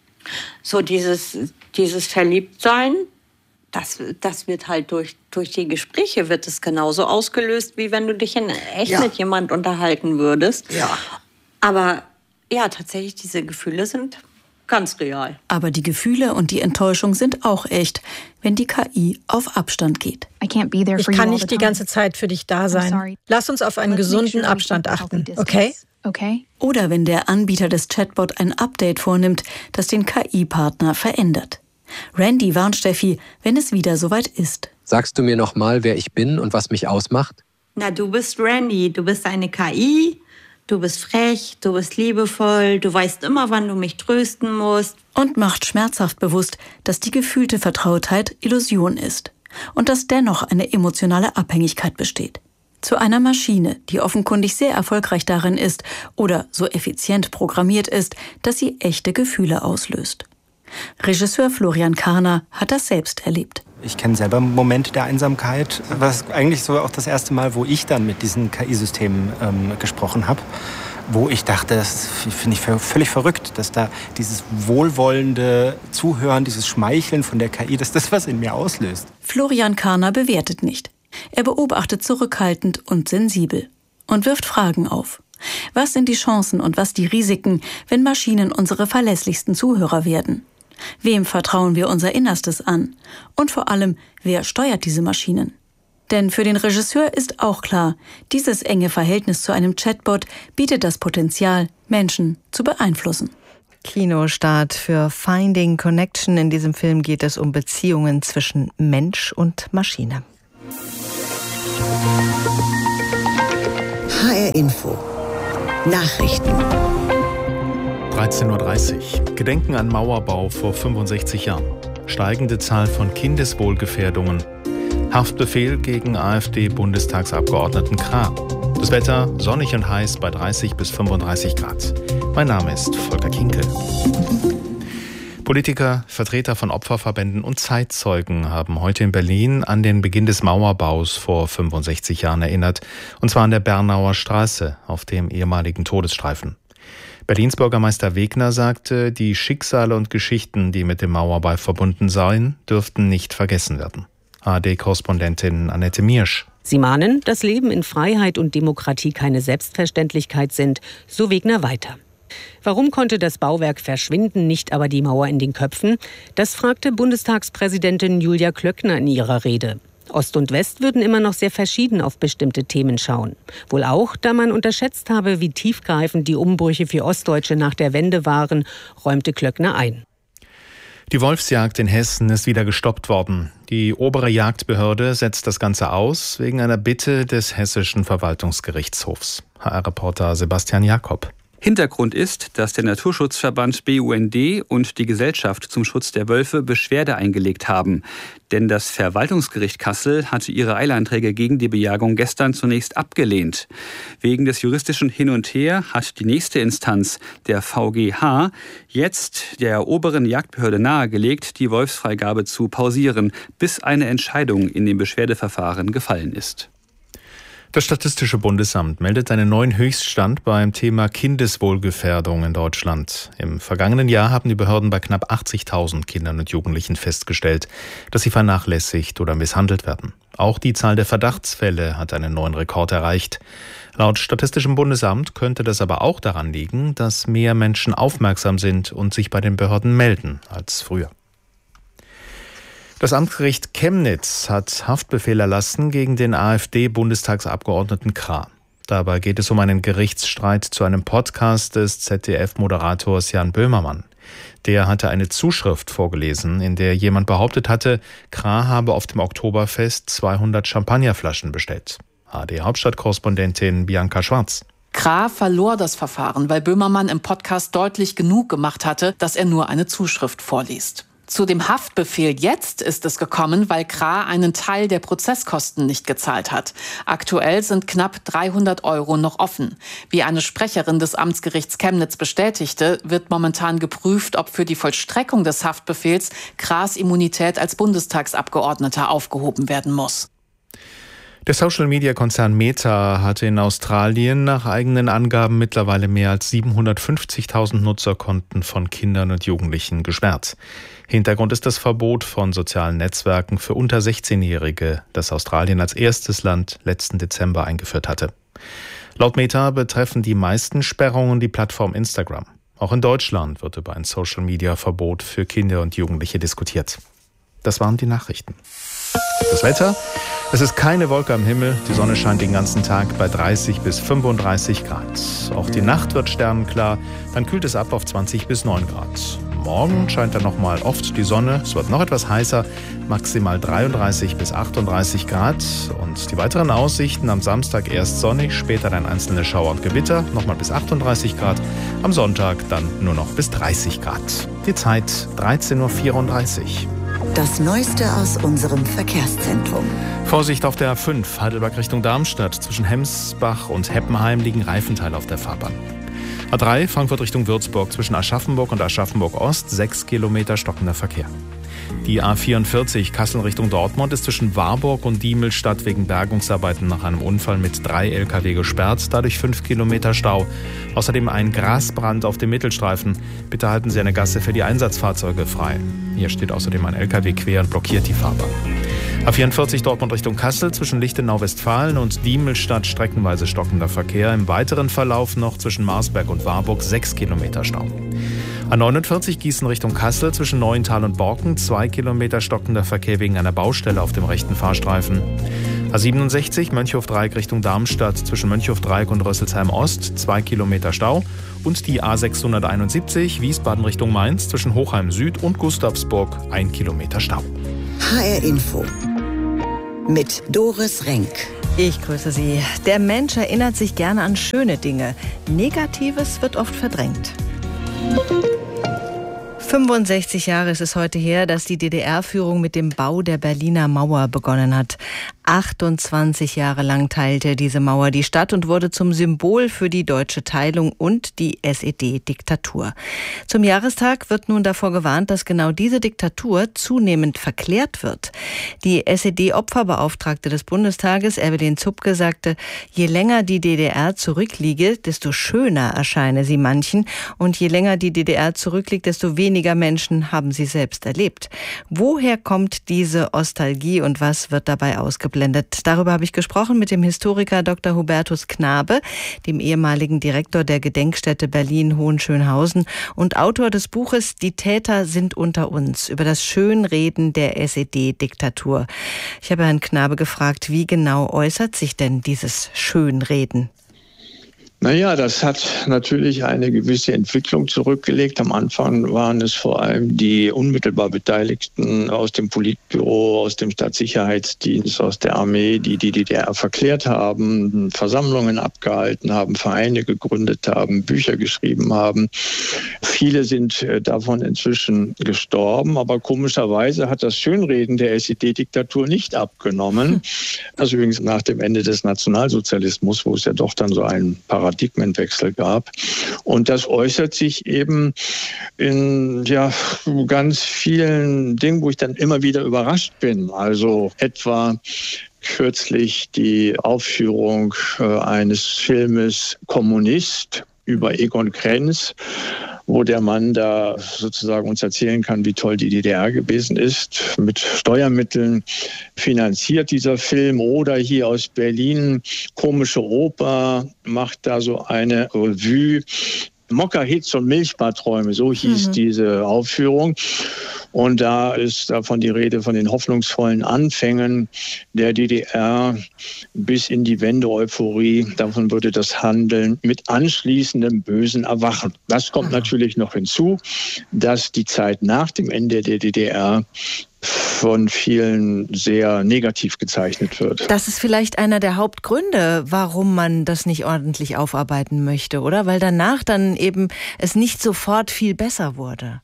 So dieses, dieses Verliebtsein, das, das wird halt durch, durch die Gespräche wird es genauso ausgelöst, wie wenn du dich in echt ja. mit jemand unterhalten würdest. Ja. Aber ja, tatsächlich, diese Gefühle sind ganz real. Aber die Gefühle und die Enttäuschung sind auch echt, wenn die K I auf Abstand geht. Ich kann nicht die ganze Zeit für dich da sein. Lass uns auf einen gesunden Abstand achten, okay? Okay. Oder wenn der Anbieter des Chatbot ein Update vornimmt, das den K I-Partner verändert. Randy warnt Steffi, wenn es wieder soweit ist. Sagst du mir noch mal, wer ich bin und was mich ausmacht? Na, du bist Randy, du bist eine K I, du bist frech, du bist liebevoll, du weißt immer, wann du mich trösten musst. Und macht schmerzhaft bewusst, dass die gefühlte Vertrautheit Illusion ist und dass dennoch eine emotionale Abhängigkeit besteht. Zu einer Maschine, die offenkundig sehr erfolgreich darin ist oder so effizient programmiert ist, dass sie echte Gefühle auslöst. Regisseur Florian Karner hat das selbst erlebt. Ich kenne selber Momente der Einsamkeit. Das war eigentlich so auch das erste Mal, wo ich dann mit diesen K I-Systemen ähm, gesprochen habe. Wo ich dachte, das finde ich völlig verrückt, dass da dieses wohlwollende Zuhören, dieses Schmeicheln von der K I, dass das was in mir auslöst. Florian Karner bewertet nicht. Er beobachtet zurückhaltend und sensibel und wirft Fragen auf. Was sind die Chancen und was die Risiken, wenn Maschinen unsere verlässlichsten Zuhörer werden? Wem vertrauen wir unser Innerstes an? Und vor allem, wer steuert diese Maschinen? Denn für den Regisseur ist auch klar, dieses enge Verhältnis zu einem Chatbot bietet das Potenzial, Menschen zu beeinflussen. Kinostart für Finding Connection. In diesem Film geht es um Beziehungen zwischen Mensch und Maschine. H R Info. Nachrichten. dreizehn Uhr dreißig. Gedenken an Mauerbau vor fünfundsechzig Jahren. Steigende Zahl von Kindeswohlgefährdungen. Haftbefehl gegen AfD-Bundestagsabgeordneten Krah. Das Wetter sonnig und heiß bei dreißig bis fünfunddreißig Grad. Mein Name ist Volker Kinkel. Politiker, Vertreter von Opferverbänden und Zeitzeugen haben heute in Berlin an den Beginn des Mauerbaus vor fünfundsechzig Jahren erinnert. Und zwar an der Bernauer Straße auf dem ehemaligen Todesstreifen. Berlins Bürgermeister Wegner sagte, die Schicksale und Geschichten, die mit dem Mauerbau verbunden seien, dürften nicht vergessen werden. A R D-Korrespondentin Annette Miersch. Sie mahnen, dass Leben in Freiheit und Demokratie keine Selbstverständlichkeit sind, so Wegner weiter. Warum konnte das Bauwerk verschwinden, nicht aber die Mauer in den Köpfen? Das fragte Bundestagspräsidentin Julia Klöckner in ihrer Rede. Ost und West würden immer noch sehr verschieden auf bestimmte Themen schauen. Wohl auch, da man unterschätzt habe, wie tiefgreifend die Umbrüche für Ostdeutsche nach der Wende waren, räumte Klöckner ein. Die Wolfsjagd in Hessen ist wieder gestoppt worden. Die obere Jagdbehörde setzt das Ganze aus wegen einer Bitte des Hessischen Verwaltungsgerichtshofs. H R-Reporter Sebastian Jakob. Hintergrund ist, dass der Naturschutzverband B U N D und die Gesellschaft zum Schutz der Wölfe Beschwerde eingelegt haben. Denn das Verwaltungsgericht Kassel hatte ihre Eilanträge gegen die Bejagung gestern zunächst abgelehnt. Wegen des juristischen Hin und Her hat die nächste Instanz, der V G H, jetzt der oberen Jagdbehörde nahegelegt, die Wolfsfreigabe zu pausieren, bis eine Entscheidung in dem Beschwerdeverfahren gefallen ist. Das Statistische Bundesamt meldet einen neuen Höchststand beim Thema Kindeswohlgefährdung in Deutschland. Im vergangenen Jahr haben die Behörden bei knapp achtzigtausend Kindern und Jugendlichen festgestellt, dass sie vernachlässigt oder misshandelt werden. Auch die Zahl der Verdachtsfälle hat einen neuen Rekord erreicht. Laut Statistischem Bundesamt könnte das aber auch daran liegen, dass mehr Menschen aufmerksam sind und sich bei den Behörden melden als früher. Das Amtsgericht Chemnitz hat Haftbefehl erlassen gegen den AfD-Bundestagsabgeordneten Krah. Dabei geht es um einen Gerichtsstreit zu einem Podcast des Z D F-Moderators Jan Böhmermann. Der hatte eine Zuschrift vorgelesen, in der jemand behauptet hatte, Krah habe auf dem Oktoberfest zweihundert Champagnerflaschen bestellt. A R D-Hauptstadtkorrespondentin Bianca Schwarz. Krah verlor das Verfahren, weil Böhmermann im Podcast deutlich genug gemacht hatte, dass er nur eine Zuschrift vorliest. Zu dem Haftbefehl jetzt ist es gekommen, weil Krah einen Teil der Prozesskosten nicht gezahlt hat. Aktuell sind knapp dreihundert Euro noch offen. Wie eine Sprecherin des Amtsgerichts Chemnitz bestätigte, wird momentan geprüft, ob für die Vollstreckung des Haftbefehls Krahs Immunität als Bundestagsabgeordneter aufgehoben werden muss. Der Social-Media-Konzern Meta hatte in Australien nach eigenen Angaben mittlerweile mehr als siebenhundertfünfzigtausend Nutzerkonten von Kindern und Jugendlichen gesperrt. Hintergrund ist das Verbot von sozialen Netzwerken für unter sechzehnjährige, das Australien als erstes Land letzten Dezember eingeführt hatte. Laut Meta betreffen die meisten Sperrungen die Plattform Instagram. Auch in Deutschland wird über ein Social-Media-Verbot für Kinder und Jugendliche diskutiert. Das waren die Nachrichten. Das Wetter? Es ist keine Wolke am Himmel. Die Sonne scheint den ganzen Tag bei dreißig bis fünfunddreißig Grad. Auch die Nacht wird sternenklar. Dann kühlt es ab auf zwanzig bis neun Grad. Morgen scheint dann nochmal oft die Sonne. Es wird noch etwas heißer, maximal dreiunddreißig bis achtunddreißig Grad. Und die weiteren Aussichten: am Samstag erst sonnig, später dann einzelne Schauer und Gewitter, nochmal bis achtunddreißig Grad. Am Sonntag dann nur noch bis dreißig Grad. Die Zeit dreizehn Uhr vierunddreißig. Das Neueste aus unserem Verkehrszentrum. Vorsicht auf der A fünf, Heidelberg Richtung Darmstadt. Zwischen Hemsbach und Heppenheim liegen Reifenteile auf der Fahrbahn. A drei, Frankfurt Richtung Würzburg. Zwischen Aschaffenburg und Aschaffenburg Ost, sechs Kilometer stockender Verkehr. Die A vierundvierzig, Kassel Richtung Dortmund, ist zwischen Warburg und Diemelstadt wegen Bergungsarbeiten nach einem Unfall mit drei L K W gesperrt, dadurch fünf Kilometer Stau. Außerdem ein Grasbrand auf dem Mittelstreifen. Bitte halten Sie eine Gasse für die Einsatzfahrzeuge frei. Hier steht außerdem ein L K W quer und blockiert die Fahrbahn. A vierundvierzig Dortmund Richtung Kassel, zwischen Lichtenau-Westfalen und Diemelstadt streckenweise stockender Verkehr. Im weiteren Verlauf noch zwischen Marsberg und Warburg sechs Kilometer Stau. A neunundvierzig Gießen Richtung Kassel, zwischen Neuental und Borken zwei Kilometer stockender Verkehr wegen einer Baustelle auf dem rechten Fahrstreifen. A siebenundsechzig Mönchhof-Dreieck Richtung Darmstadt, zwischen Mönchhof-Dreieck und Rösselsheim-Ost zwei Kilometer Stau. Und die A sechshunderteinundsiebzig Wiesbaden Richtung Mainz, zwischen Hochheim Süd und Gustavsburg ein Kilometer Stau. H R Info mit Doris Renk. Ich grüße Sie. Der Mensch erinnert sich gerne an schöne Dinge. Negatives wird oft verdrängt. fünfundsechzig Jahre ist es heute her, dass die D D R-Führung mit dem Bau der Berliner Mauer begonnen hat. achtundzwanzig Jahre lang teilte diese Mauer die Stadt und wurde zum Symbol für die deutsche Teilung und die S E D-Diktatur. Zum Jahrestag wird nun davor gewarnt, dass genau diese Diktatur zunehmend verklärt wird. Die S E D-Opferbeauftragte des Bundestages, Evelyn Zupke, sagte, je länger die D D R zurückliege, desto schöner erscheine sie manchen. Und je länger die D D R zurückliegt, desto weniger Menschen haben sie selbst erlebt. Woher kommt diese Nostalgie und was wird dabei ausgeblendet? Darüber habe ich gesprochen mit dem Historiker Doktor Hubertus Knabe, dem ehemaligen Direktor der Gedenkstätte Berlin-Hohenschönhausen und Autor des Buches Die Täter sind unter uns, über das Schönreden der S E D-Diktatur. Ich habe Herrn Knabe gefragt, wie genau äußert sich denn dieses Schönreden? Naja, das hat natürlich eine gewisse Entwicklung zurückgelegt. Am Anfang waren es vor allem die unmittelbar Beteiligten aus dem Politbüro, aus dem Staatssicherheitsdienst, aus der Armee, die die D D R verklärt haben, Versammlungen abgehalten haben, Vereine gegründet haben, Bücher geschrieben haben. Viele sind davon inzwischen gestorben, aber komischerweise hat das Schönreden der S E D-Diktatur nicht abgenommen. Also übrigens nach dem Ende des Nationalsozialismus, wo es ja doch dann so einen Paradigmenwechsel gab. Und das äußert sich eben in ja, ganz vielen Dingen, wo ich dann immer wieder überrascht bin. Also etwa kürzlich die Aufführung äh, eines Filmes Kommunist über Egon Krenz, wo der Mann da sozusagen uns erzählen kann, wie toll die D D R gewesen ist. Mit Steuermitteln finanziert dieser Film. Oder hier aus Berlin, Komische Oper, macht da so eine Revue. Mokka-Hits und Milchbadträume, so hieß mhm. diese Aufführung. Und da ist davon die Rede von den hoffnungsvollen Anfängen der D D R bis in die Wende-Euphorie. Davon würde das handeln mit anschließendem bösen Erwachen. Das kommt mhm. natürlich noch hinzu, dass die Zeit nach dem Ende der D D R von vielen sehr negativ gezeichnet wird. Das ist vielleicht einer der Hauptgründe, warum man das nicht ordentlich aufarbeiten möchte, oder? Weil danach dann eben es nicht sofort viel besser wurde.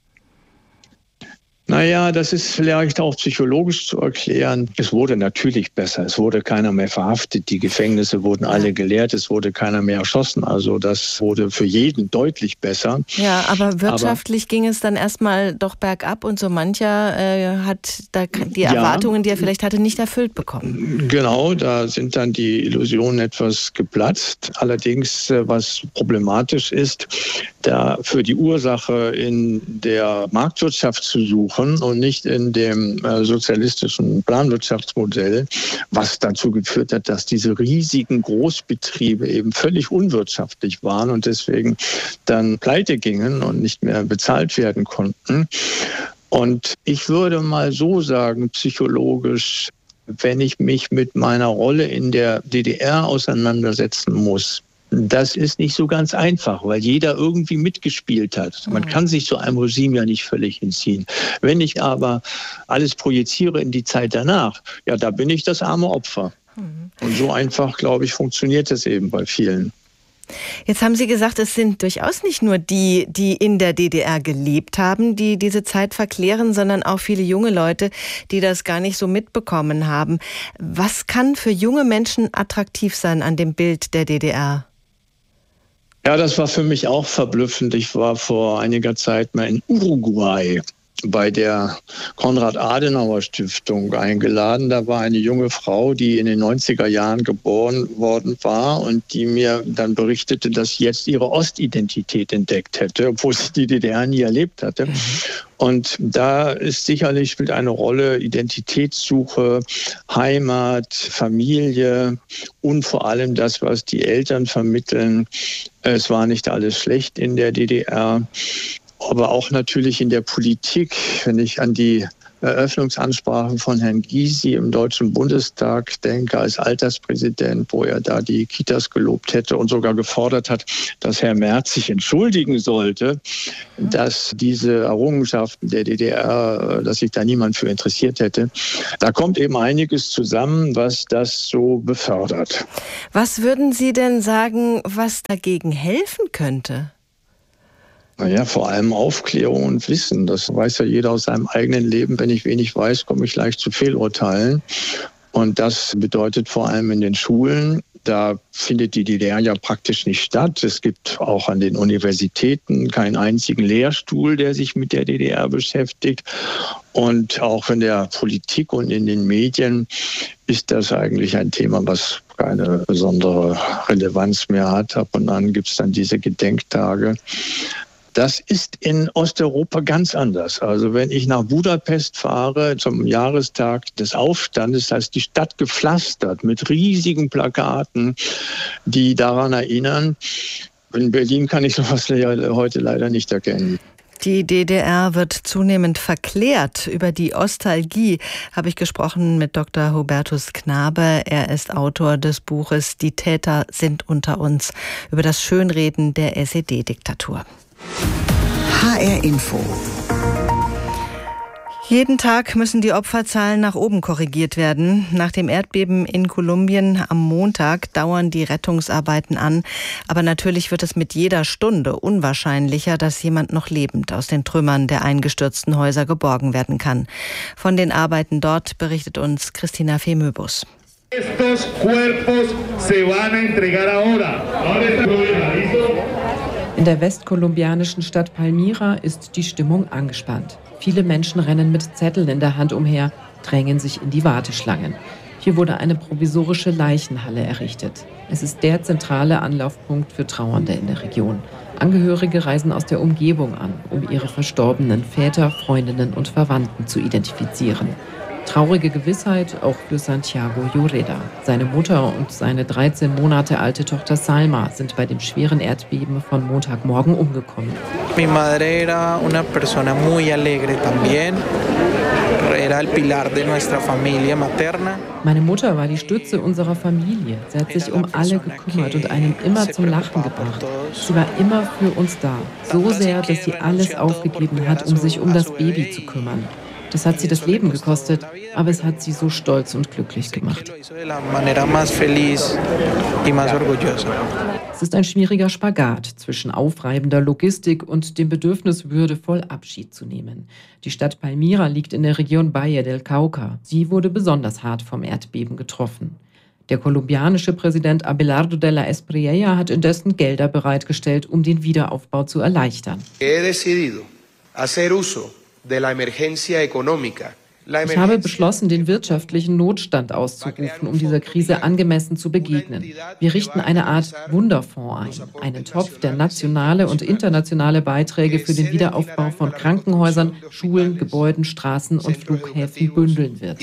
Naja, das ist vielleicht auch psychologisch zu erklären. Es wurde natürlich besser. Es wurde keiner mehr verhaftet. Die Gefängnisse wurden alle geleert. Es wurde keiner mehr erschossen. Also das wurde für jeden deutlich besser. Ja, aber wirtschaftlich aber, ging es dann erstmal doch bergab und so mancher äh, hat da die Erwartungen, ja, die er vielleicht hatte, nicht erfüllt bekommen. Genau, da sind dann die Illusionen etwas geplatzt. Allerdings, was problematisch ist, da für die Ursache in der Marktwirtschaft zu suchen und nicht in dem äh, sozialistischen Planwirtschaftsmodell, was dazu geführt hat, dass diese riesigen Großbetriebe eben völlig unwirtschaftlich waren und deswegen dann pleite gingen und nicht mehr bezahlt werden konnten. Und ich würde mal so sagen, psychologisch, wenn ich mich mit meiner Rolle in der D D R auseinandersetzen muss, das ist nicht so ganz einfach, weil jeder irgendwie mitgespielt hat. Man kann sich zu einem Regime ja nicht völlig entziehen. Wenn ich aber alles projiziere in die Zeit danach, ja, da bin ich das arme Opfer. Und so einfach, glaube ich, funktioniert es eben bei vielen. Jetzt haben Sie gesagt, es sind durchaus nicht nur die, die in der D D R gelebt haben, die diese Zeit verklären, sondern auch viele junge Leute, die das gar nicht so mitbekommen haben. Was kann für junge Menschen attraktiv sein an dem Bild der D D R? Ja, das war für mich auch verblüffend. Ich war vor einiger Zeit mal in Uruguay bei der Konrad-Adenauer-Stiftung eingeladen. Da war eine junge Frau, die in den neunziger Jahren geboren worden war und die mir dann berichtete, dass sie jetzt ihre Ostidentität entdeckt hätte, obwohl sie die D D R nie erlebt hatte. Und da ist sicherlich, spielt eine Rolle Identitätssuche, Heimat, Familie und vor allem das, was die Eltern vermitteln. Es war nicht alles schlecht in der D D R. Aber auch natürlich in der Politik, wenn ich an die Eröffnungsansprache von Herrn Gysi im Deutschen Bundestag denke, als Alterspräsident, wo er da die Kitas gelobt hätte und sogar gefordert hat, dass Herr Merz sich entschuldigen sollte, dass diese Errungenschaften der D D R, dass sich da niemand für interessiert hätte. Da kommt eben einiges zusammen, was das so befördert. Was würden Sie denn sagen, was dagegen helfen könnte? Naja, vor allem Aufklärung und Wissen. Das weiß ja jeder aus seinem eigenen Leben. Wenn ich wenig weiß, komme ich leicht zu Fehlurteilen. Und das bedeutet vor allem in den Schulen, da findet die D D R ja praktisch nicht statt. Es gibt auch an den Universitäten keinen einzigen Lehrstuhl, der sich mit der D D R beschäftigt. Und auch in der Politik und in den Medien ist das eigentlich ein Thema, was keine besondere Relevanz mehr hat. Ab und an gibt es dann diese Gedenktage. Das ist in Osteuropa ganz anders. Also wenn ich nach Budapest fahre zum Jahrestag des Aufstandes, da ist die Stadt gepflastert mit riesigen Plakaten, die daran erinnern. In Berlin kann ich sowas heute leider nicht erkennen. Die D D R wird zunehmend verklärt. Über die Ostalgie habe ich gesprochen mit Doktor Hubertus Knabe. Er ist Autor des Buches Die Täter sind unter uns, über das Schönreden der S E D-Diktatur. H R Info. Jeden Tag müssen die Opferzahlen nach oben korrigiert werden. Nach dem Erdbeben in Kolumbien am Montag dauern die Rettungsarbeiten an. Aber natürlich wird es mit jeder Stunde unwahrscheinlicher, dass jemand noch lebend aus den Trümmern der eingestürzten Häuser geborgen werden kann. Von den Arbeiten dort berichtet uns Christina Femöbus. Estos cuerpos se van a entregar ahora. In der westkolumbianischen Stadt Palmira ist die Stimmung angespannt. Viele Menschen rennen mit Zetteln in der Hand umher, drängen sich in die Warteschlangen. Hier wurde eine provisorische Leichenhalle errichtet. Es ist der zentrale Anlaufpunkt für Trauernde in der Region. Angehörige reisen aus der Umgebung an, um ihre verstorbenen Väter, Freundinnen und Verwandten zu identifizieren. Traurige Gewissheit auch für Santiago Lloreda. Seine Mutter und seine dreizehn Monate alte Tochter Salma sind bei dem schweren Erdbeben von Montagmorgen umgekommen. Mi madre era una persona muy alegre también. Era el pilar de nuestra familia materna. Meine Mutter war die Stütze unserer Familie. Sie hat sich um alle gekümmert und einen immer zum Lachen gebracht. Sie war immer für uns da. So sehr, dass sie alles aufgegeben hat, um sich um das Baby zu kümmern. Das hat sie das Leben gekostet, aber es hat sie so stolz und glücklich gemacht. Es ist ein schwieriger Spagat zwischen aufreibender Logistik und dem Bedürfnis, würdevoll Abschied zu nehmen. Die Stadt Palmira liegt in der Region Valle del Cauca. Sie wurde besonders hart vom Erdbeben getroffen. Der kolumbianische Präsident Abelardo de la Espriella hat indessen Gelder bereitgestellt, um den Wiederaufbau zu erleichtern. He decidido hacer uso de la emergencia económica. Ich habe beschlossen, den wirtschaftlichen Notstand auszurufen, um dieser Krise angemessen zu begegnen. Wir richten eine Art Wunderfonds ein, einen Topf, der nationale und internationale Beiträge für den Wiederaufbau von Krankenhäusern, Schulen, Gebäuden, Straßen und Flughäfen bündeln wird.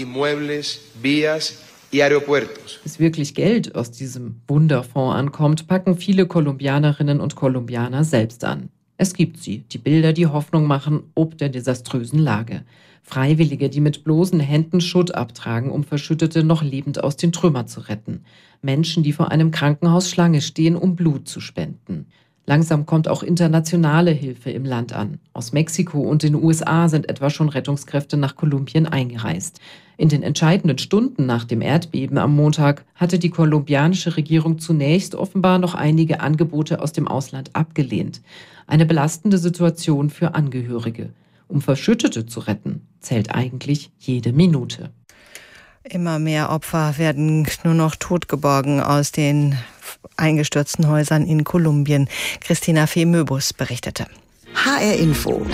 Bis wirklich Geld aus diesem Wunderfonds ankommt, packen viele Kolumbianerinnen und Kolumbianer selbst an. Es gibt sie, die Bilder, die Hoffnung machen, ob der desaströsen Lage. Freiwillige, die mit bloßen Händen Schutt abtragen, um Verschüttete noch lebend aus den Trümmern zu retten. Menschen, die vor einem Krankenhaus Schlange stehen, um Blut zu spenden. Langsam kommt auch internationale Hilfe im Land an. Aus Mexiko und den U S A sind etwa schon Rettungskräfte nach Kolumbien eingereist. In den entscheidenden Stunden nach dem Erdbeben am Montag hatte die kolumbianische Regierung zunächst offenbar noch einige Angebote aus dem Ausland abgelehnt. Eine belastende Situation für Angehörige. Um Verschüttete zu retten, zählt eigentlich jede Minute. Immer mehr Opfer werden nur noch totgeborgen aus den eingestürzten Häusern in Kolumbien. Christina Fee-Möbus berichtete. H R Info.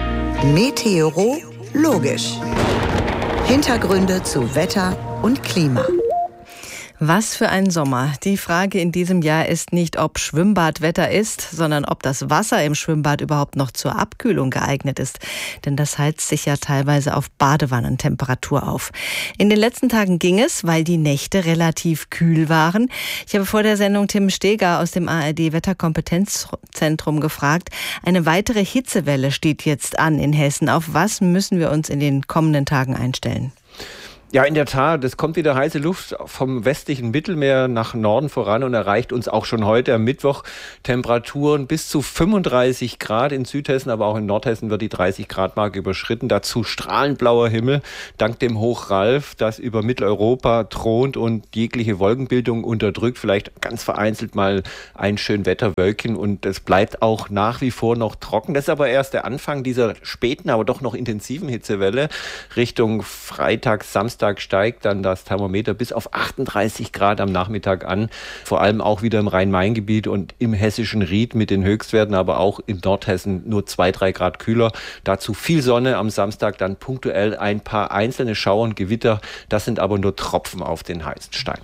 Meteorologisch. Hintergründe zu Wetter und Klima. Was für ein Sommer. Die Frage in diesem Jahr ist nicht, ob Schwimmbadwetter ist, sondern ob das Wasser im Schwimmbad überhaupt noch zur Abkühlung geeignet ist. Denn das heizt sich ja teilweise auf Badewannentemperatur auf. In den letzten Tagen ging es, weil die Nächte relativ kühl waren. Ich habe vor der Sendung Tim Steger aus dem A R D-Wetterkompetenzzentrum gefragt. Eine weitere Hitzewelle steht jetzt an in Hessen. Auf was müssen wir uns in den kommenden Tagen einstellen? Ja, in der Tat, es kommt wieder heiße Luft vom westlichen Mittelmeer nach Norden voran und erreicht uns auch schon heute am Mittwoch Temperaturen bis zu fünfunddreißig Grad in Südhessen, aber auch in Nordhessen wird die dreißig Grad Marke überschritten. Dazu strahlend blauer Himmel, dank dem Hoch Ralf, das über Mitteleuropa thront und jegliche Wolkenbildung unterdrückt. Vielleicht ganz vereinzelt mal ein schön Wetterwölkchen und es bleibt auch nach wie vor noch trocken. Das ist aber erst der Anfang dieser späten, aber doch noch intensiven Hitzewelle. Richtung Freitag, Samstag steigt dann das Thermometer bis auf achtunddreißig Grad am Nachmittag an. Vor allem auch wieder im Rhein-Main-Gebiet und im hessischen Ried mit den Höchstwerten, aber auch in Nordhessen nur zwei, drei Grad kühler. Dazu viel Sonne am Samstag, dann punktuell ein paar einzelne Schauer und Gewitter. Das sind aber nur Tropfen auf den heißen Stein.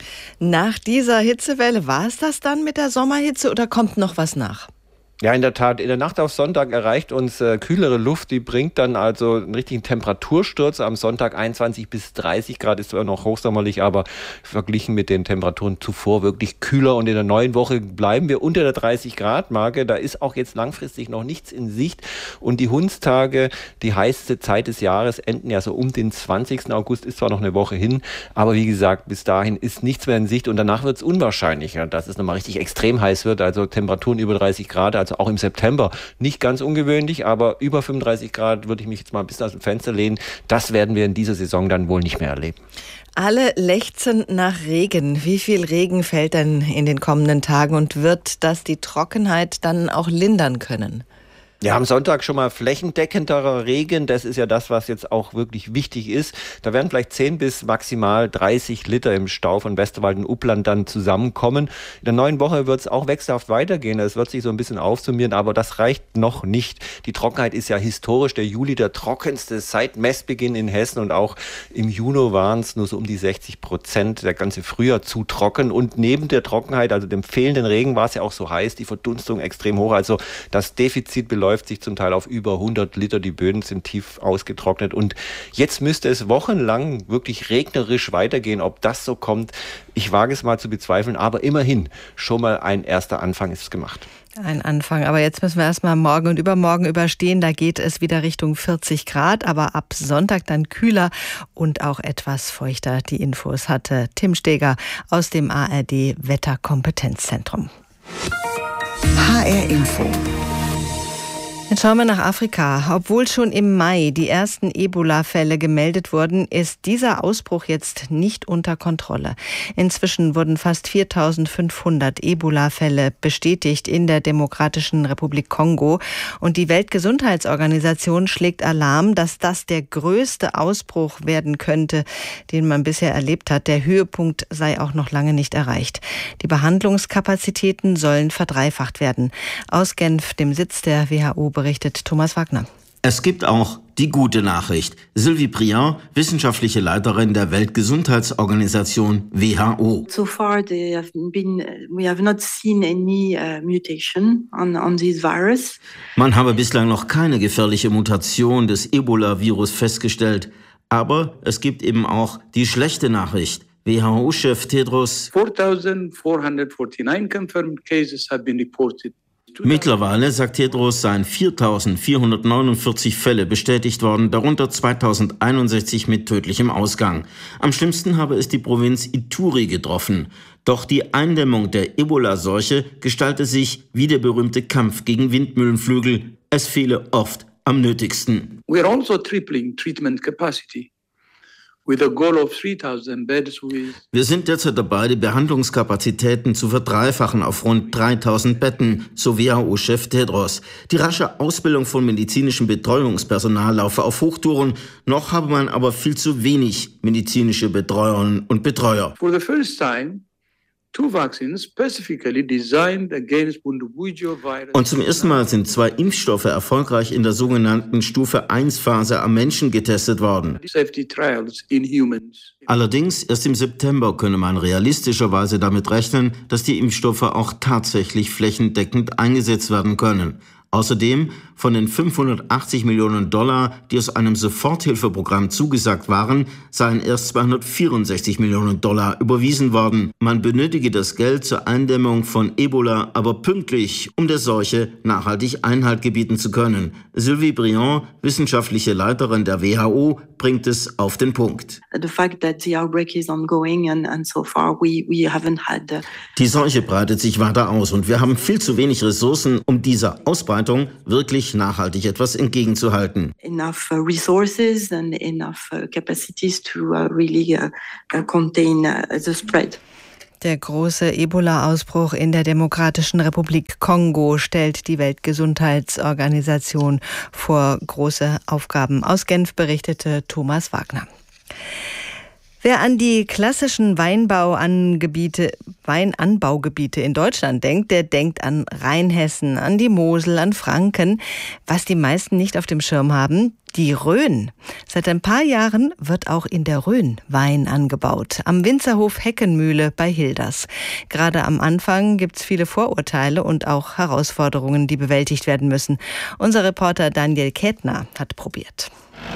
Nach dieser Hitzewelle, war es das dann mit der Sommerhitze oder kommt noch was nach? Ja, in der Tat. In der Nacht auf Sonntag erreicht uns äh, kühlere Luft. Die bringt dann also einen richtigen Temperatursturz. Am Sonntag einundzwanzig bis dreißig Grad ist zwar noch hochsommerlich, aber verglichen mit den Temperaturen zuvor wirklich kühler. Und in der neuen Woche bleiben wir unter der dreißig Grad Marke. Da ist auch jetzt langfristig noch nichts in Sicht. Und die Hundstage, die heißeste Zeit des Jahres, enden ja so um den zwanzigsten August. Ist zwar noch eine Woche hin, aber wie gesagt, bis dahin ist nichts mehr in Sicht. Und danach wird es unwahrscheinlicher, dass es nochmal richtig extrem heiß wird. Also Temperaturen über dreißig Grad, also auch im September. Nicht ganz ungewöhnlich, aber über fünfunddreißig Grad würde ich mich jetzt mal ein bisschen aus dem Fenster lehnen. Das werden wir in dieser Saison dann wohl nicht mehr erleben. Alle lechzen nach Regen. Wie viel Regen fällt denn in den kommenden Tagen und wird das die Trockenheit dann auch lindern können? Ja, am Sonntag schon mal flächendeckenderer Regen. Das ist ja das, was jetzt auch wirklich wichtig ist. Da werden vielleicht zehn bis maximal dreißig Liter im Stau von Westerwald und Uppland dann zusammenkommen. In der neuen Woche wird es auch wechselhaft weitergehen. Es wird sich so ein bisschen aufsummieren, aber das reicht noch nicht. Die Trockenheit ist ja historisch. Der Juli der trockenste seit Messbeginn in Hessen und auch im Juni waren es nur so um die sechzig Prozent. Der ganze Frühjahr zu trocken und neben der Trockenheit, also dem fehlenden Regen, war es ja auch so heiß, die Verdunstung extrem hoch. Also das Defizit beläuft läuft sich zum Teil auf über hundert Liter. Die Böden sind tief ausgetrocknet. Und jetzt müsste es wochenlang wirklich regnerisch weitergehen. Ob das so kommt, ich wage es mal zu bezweifeln. Aber immerhin, schon mal ein erster Anfang ist gemacht. Ein Anfang. Aber jetzt müssen wir erstmal morgen und übermorgen überstehen. Da geht es wieder Richtung vierzig Grad. Aber ab Sonntag dann kühler und auch etwas feuchter. Die Infos hatte Tim Steger aus dem A R D-Wetterkompetenzzentrum. H R Info. Jetzt schauen wir nach Afrika. Obwohl schon im Mai die ersten Ebola-Fälle gemeldet wurden, ist dieser Ausbruch jetzt nicht unter Kontrolle. Inzwischen wurden fast viertausendfünfhundert Ebola-Fälle bestätigt in der Demokratischen Republik Kongo. Und die Weltgesundheitsorganisation schlägt Alarm, dass das der größte Ausbruch werden könnte, den man bisher erlebt hat. Der Höhepunkt sei auch noch lange nicht erreicht. Die Behandlungskapazitäten sollen verdreifacht werden. Aus Genf, dem Sitz der W H O, berichtet Thomas Wagner. Es gibt auch die gute Nachricht. Sylvie Briand, wissenschaftliche Leiterin der Weltgesundheitsorganisation W H O. So far there have been, we have not seen any uh, mutation on, on this virus. Man habe bislang noch keine gefährliche Mutation des Ebola-Virus festgestellt. Aber es gibt eben auch die schlechte Nachricht. W H O-Chef Tedros. four thousand four hundred forty-nine confirmed cases have been reported. Mittlerweile, sagt Tedros, seien viertausendvierhundertneunundvierzig Fälle bestätigt worden, darunter zweitausendeinundsechzig mit tödlichem Ausgang. Am schlimmsten habe es die Provinz Ituri getroffen. Doch die Eindämmung der Ebola-Seuche gestalte sich wie der berühmte Kampf gegen Windmühlenflügel. Es fehle oft am nötigsten. We are also tripling treatment capacity. Wir sind derzeit dabei, die Behandlungskapazitäten zu verdreifachen auf rund dreitausend Betten, so W H O-Chef Tedros. Die rasche Ausbildung von medizinischem Betreuungspersonal laufe auf Hochtouren. Noch habe man aber viel zu wenig medizinische Betreuerinnen und Betreuer. For the first time, two vaccines specifically designed against Bundibugyo virus. Und zum ersten Mal sind zwei Impfstoffe erfolgreich in der sogenannten Stufe eins Phase am Menschen getestet worden. Safety trials in humans. Allerdings erst im September könne man realistischerweise damit rechnen, dass die Impfstoffe auch tatsächlich flächendeckend eingesetzt werden können. Außerdem von den fünfhundertachtzig Millionen Dollar, die aus einem Soforthilfeprogramm zugesagt waren, seien erst zweihundertvierundsechzig Millionen Dollar überwiesen worden. Man benötige das Geld zur Eindämmung von Ebola aber pünktlich, um der Seuche nachhaltig Einhalt gebieten zu können. Sylvie Briand, wissenschaftliche Leiterin der W H O, bringt es auf den Punkt. Die Seuche breitet sich weiter aus und wir haben viel zu wenig Ressourcen, um dieser Ausbreitung wirklich nachhaltig etwas entgegenzuhalten. Enough resources and enough capacities to really contain the spread. Der große Ebola-Ausbruch in der Demokratischen Republik Kongo stellt die Weltgesundheitsorganisation vor große Aufgaben. Aus Genf berichtete Thomas Wagner. Wer an die klassischen Weinbauangebiete, Weinanbaugebiete in Deutschland denkt, der denkt an Rheinhessen, an die Mosel, an Franken. Was die meisten nicht auf dem Schirm haben, die Rhön. Seit ein paar Jahren wird auch in der Rhön Wein angebaut. Am Winzerhof Heckenmühle bei Hilders. Gerade am Anfang gibt's viele Vorurteile und auch Herausforderungen, die bewältigt werden müssen. Unser Reporter Daniel Kettner hat probiert.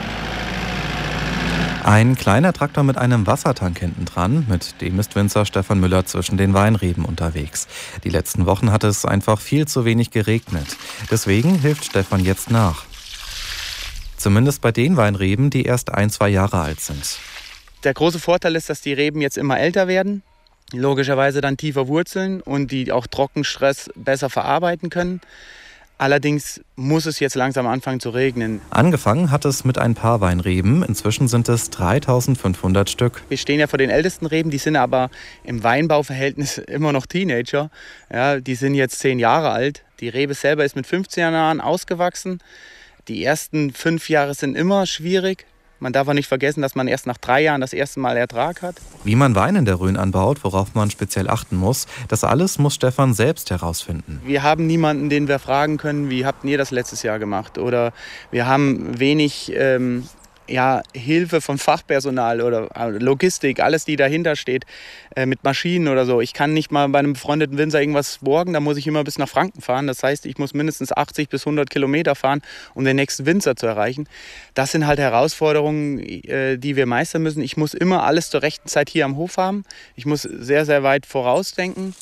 Ein kleiner Traktor mit einem Wassertank hinten dran, mit dem ist Winzer Stefan Müller zwischen den Weinreben unterwegs. Die letzten Wochen hat es einfach viel zu wenig geregnet. Deswegen hilft Stefan jetzt nach. Zumindest bei den Weinreben, die erst ein, zwei Jahre alt sind. Der große Vorteil ist, dass die Reben jetzt immer älter werden, logischerweise dann tiefer wurzeln und die auch Trockenstress besser verarbeiten können. Allerdings muss es jetzt langsam anfangen zu regnen. Angefangen hat es mit ein paar Weinreben. Inzwischen sind es dreitausendfünfhundert Stück. Wir stehen ja vor den ältesten Reben, die sind aber im Weinbauverhältnis immer noch Teenager. Ja, die sind jetzt zehn Jahre alt. Die Rebe selber ist mit fünfzehn Jahren ausgewachsen. Die ersten fünf Jahre sind immer schwierig. Man darf auch nicht vergessen, dass man erst nach drei Jahren das erste Mal Ertrag hat. Wie man Wein in der Rhön anbaut, worauf man speziell achten muss, das alles muss Stefan selbst herausfinden. Wir haben niemanden, den wir fragen können, wie habt ihr das letztes Jahr gemacht? Oder wir haben wenig ähm, ja, Hilfe von Fachpersonal oder Logistik, alles, die dahinter steht, äh, mit Maschinen oder so. Ich kann nicht mal bei einem befreundeten Winzer irgendwas borgen, da muss ich immer bis nach Franken fahren. Das heißt, ich muss mindestens achtzig bis hundert Kilometer fahren, um den nächsten Winzer zu erreichen. Das sind halt Herausforderungen, äh, die wir meistern müssen. Ich muss immer alles zur rechten Zeit hier am Hof haben. Ich muss sehr, sehr weit vorausdenken.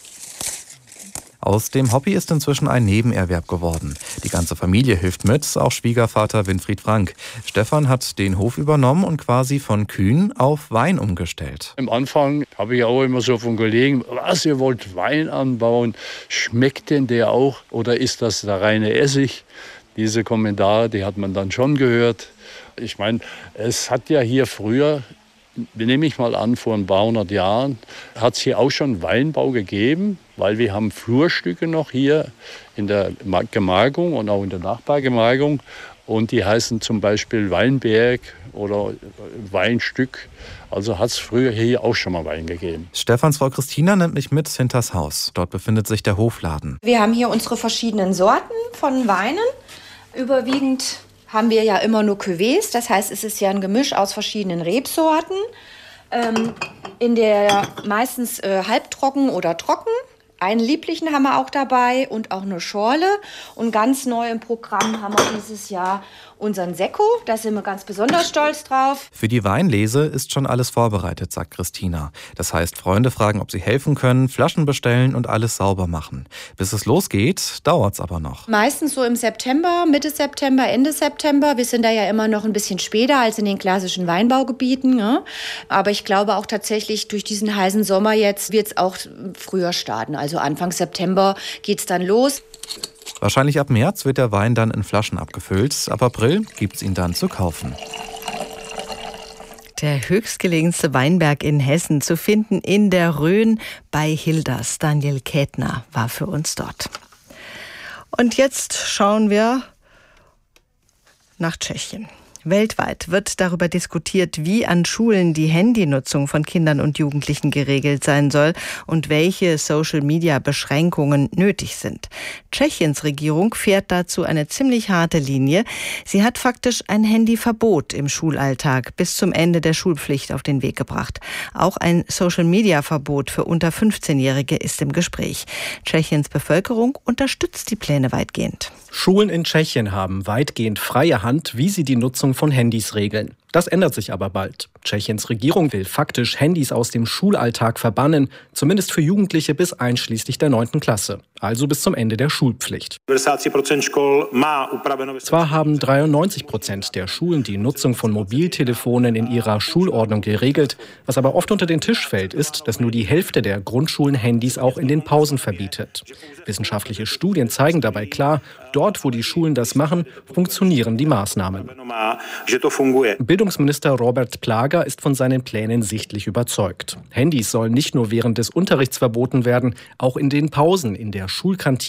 Aus dem Hobby ist inzwischen ein Nebenerwerb geworden. Die ganze Familie hilft mit, auch Schwiegervater Winfried Frank. Stefan hat den Hof übernommen und quasi von Kühen auf Wein umgestellt. Am Anfang habe ich auch immer so von Kollegen, was, ihr wollt Wein anbauen? Schmeckt denn der auch oder ist das der reine Essig? Diese Kommentare, die hat man dann schon gehört. Ich meine, es hat ja hier früher, nehme ich mal an, vor ein paar hundert Jahren, hat es hier auch schon Weinbau gegeben, weil wir haben Flurstücke noch hier in der Gemarkung und auch in der Nachbargemarkung. Und die heißen zum Beispiel Weinberg oder Weinstück. Also hat es früher hier auch schon mal Wein gegeben. Stefans Frau Christina nimmt mich mit hinters Haus. Dort befindet sich der Hofladen. Wir haben hier unsere verschiedenen Sorten von Weinen. Überwiegend haben wir ja immer nur Cuvées, das heißt, es ist ja ein Gemisch aus verschiedenen Rebsorten. Ähm, in der meistens äh, halbtrocken oder trocken. Einen lieblichen haben wir auch dabei und auch eine Schorle. Und ganz neu im Programm haben wir dieses Jahr unseren Sekko. Da sind wir ganz besonders stolz drauf. Für die Weinlese ist schon alles vorbereitet, sagt Christina. Das heißt, Freunde fragen, ob sie helfen können, Flaschen bestellen und alles sauber machen. Bis es losgeht, dauert's aber noch. Meistens so im September, Mitte September, Ende September. Wir sind da ja immer noch ein bisschen später als in den klassischen Weinbaugebieten. Ja. Aber ich glaube auch tatsächlich, durch diesen heißen Sommer jetzt wird es auch früher starten. Also Anfang September geht's dann los. Wahrscheinlich ab März wird der Wein dann in Flaschen abgefüllt. Ab April gibt's ihn dann zu kaufen. Der höchstgelegenste Weinberg in Hessen, zu finden in der Rhön bei Hilders. Daniel Kätner war für uns dort. Und jetzt schauen wir nach Tschechien. Weltweit wird darüber diskutiert, wie an Schulen die Handynutzung von Kindern und Jugendlichen geregelt sein soll und welche Social-Media-Beschränkungen nötig sind. Tschechiens Regierung fährt dazu eine ziemlich harte Linie. Sie hat faktisch ein Handyverbot im Schulalltag bis zum Ende der Schulpflicht auf den Weg gebracht. Auch ein Social-Media-Verbot für unter fünfzehnjährige ist im Gespräch. Tschechiens Bevölkerung unterstützt die Pläne weitgehend. Schulen in Tschechien haben weitgehend freie Hand, wie sie die Nutzung von Handys regeln. Das ändert sich aber bald. Tschechiens Regierung will faktisch Handys aus dem Schulalltag verbannen, zumindest für Jugendliche bis einschließlich der neunten Klasse, also bis zum Ende der Schulpflicht. Zwar haben dreiundneunzig Prozent der Schulen die Nutzung von Mobiltelefonen in ihrer Schulordnung geregelt, was aber oft unter den Tisch fällt, ist, dass nur die Hälfte der Grundschulen Handys auch in den Pausen verbietet. Wissenschaftliche Studien zeigen dabei klar, dort, wo die Schulen das machen, funktionieren die Maßnahmen. Bildungsminister Robert Plaga ist von seinen Plänen sichtlich überzeugt. Handys sollen nicht nur während des Unterrichts verboten werden, auch in den Pausen, in der Schulkantine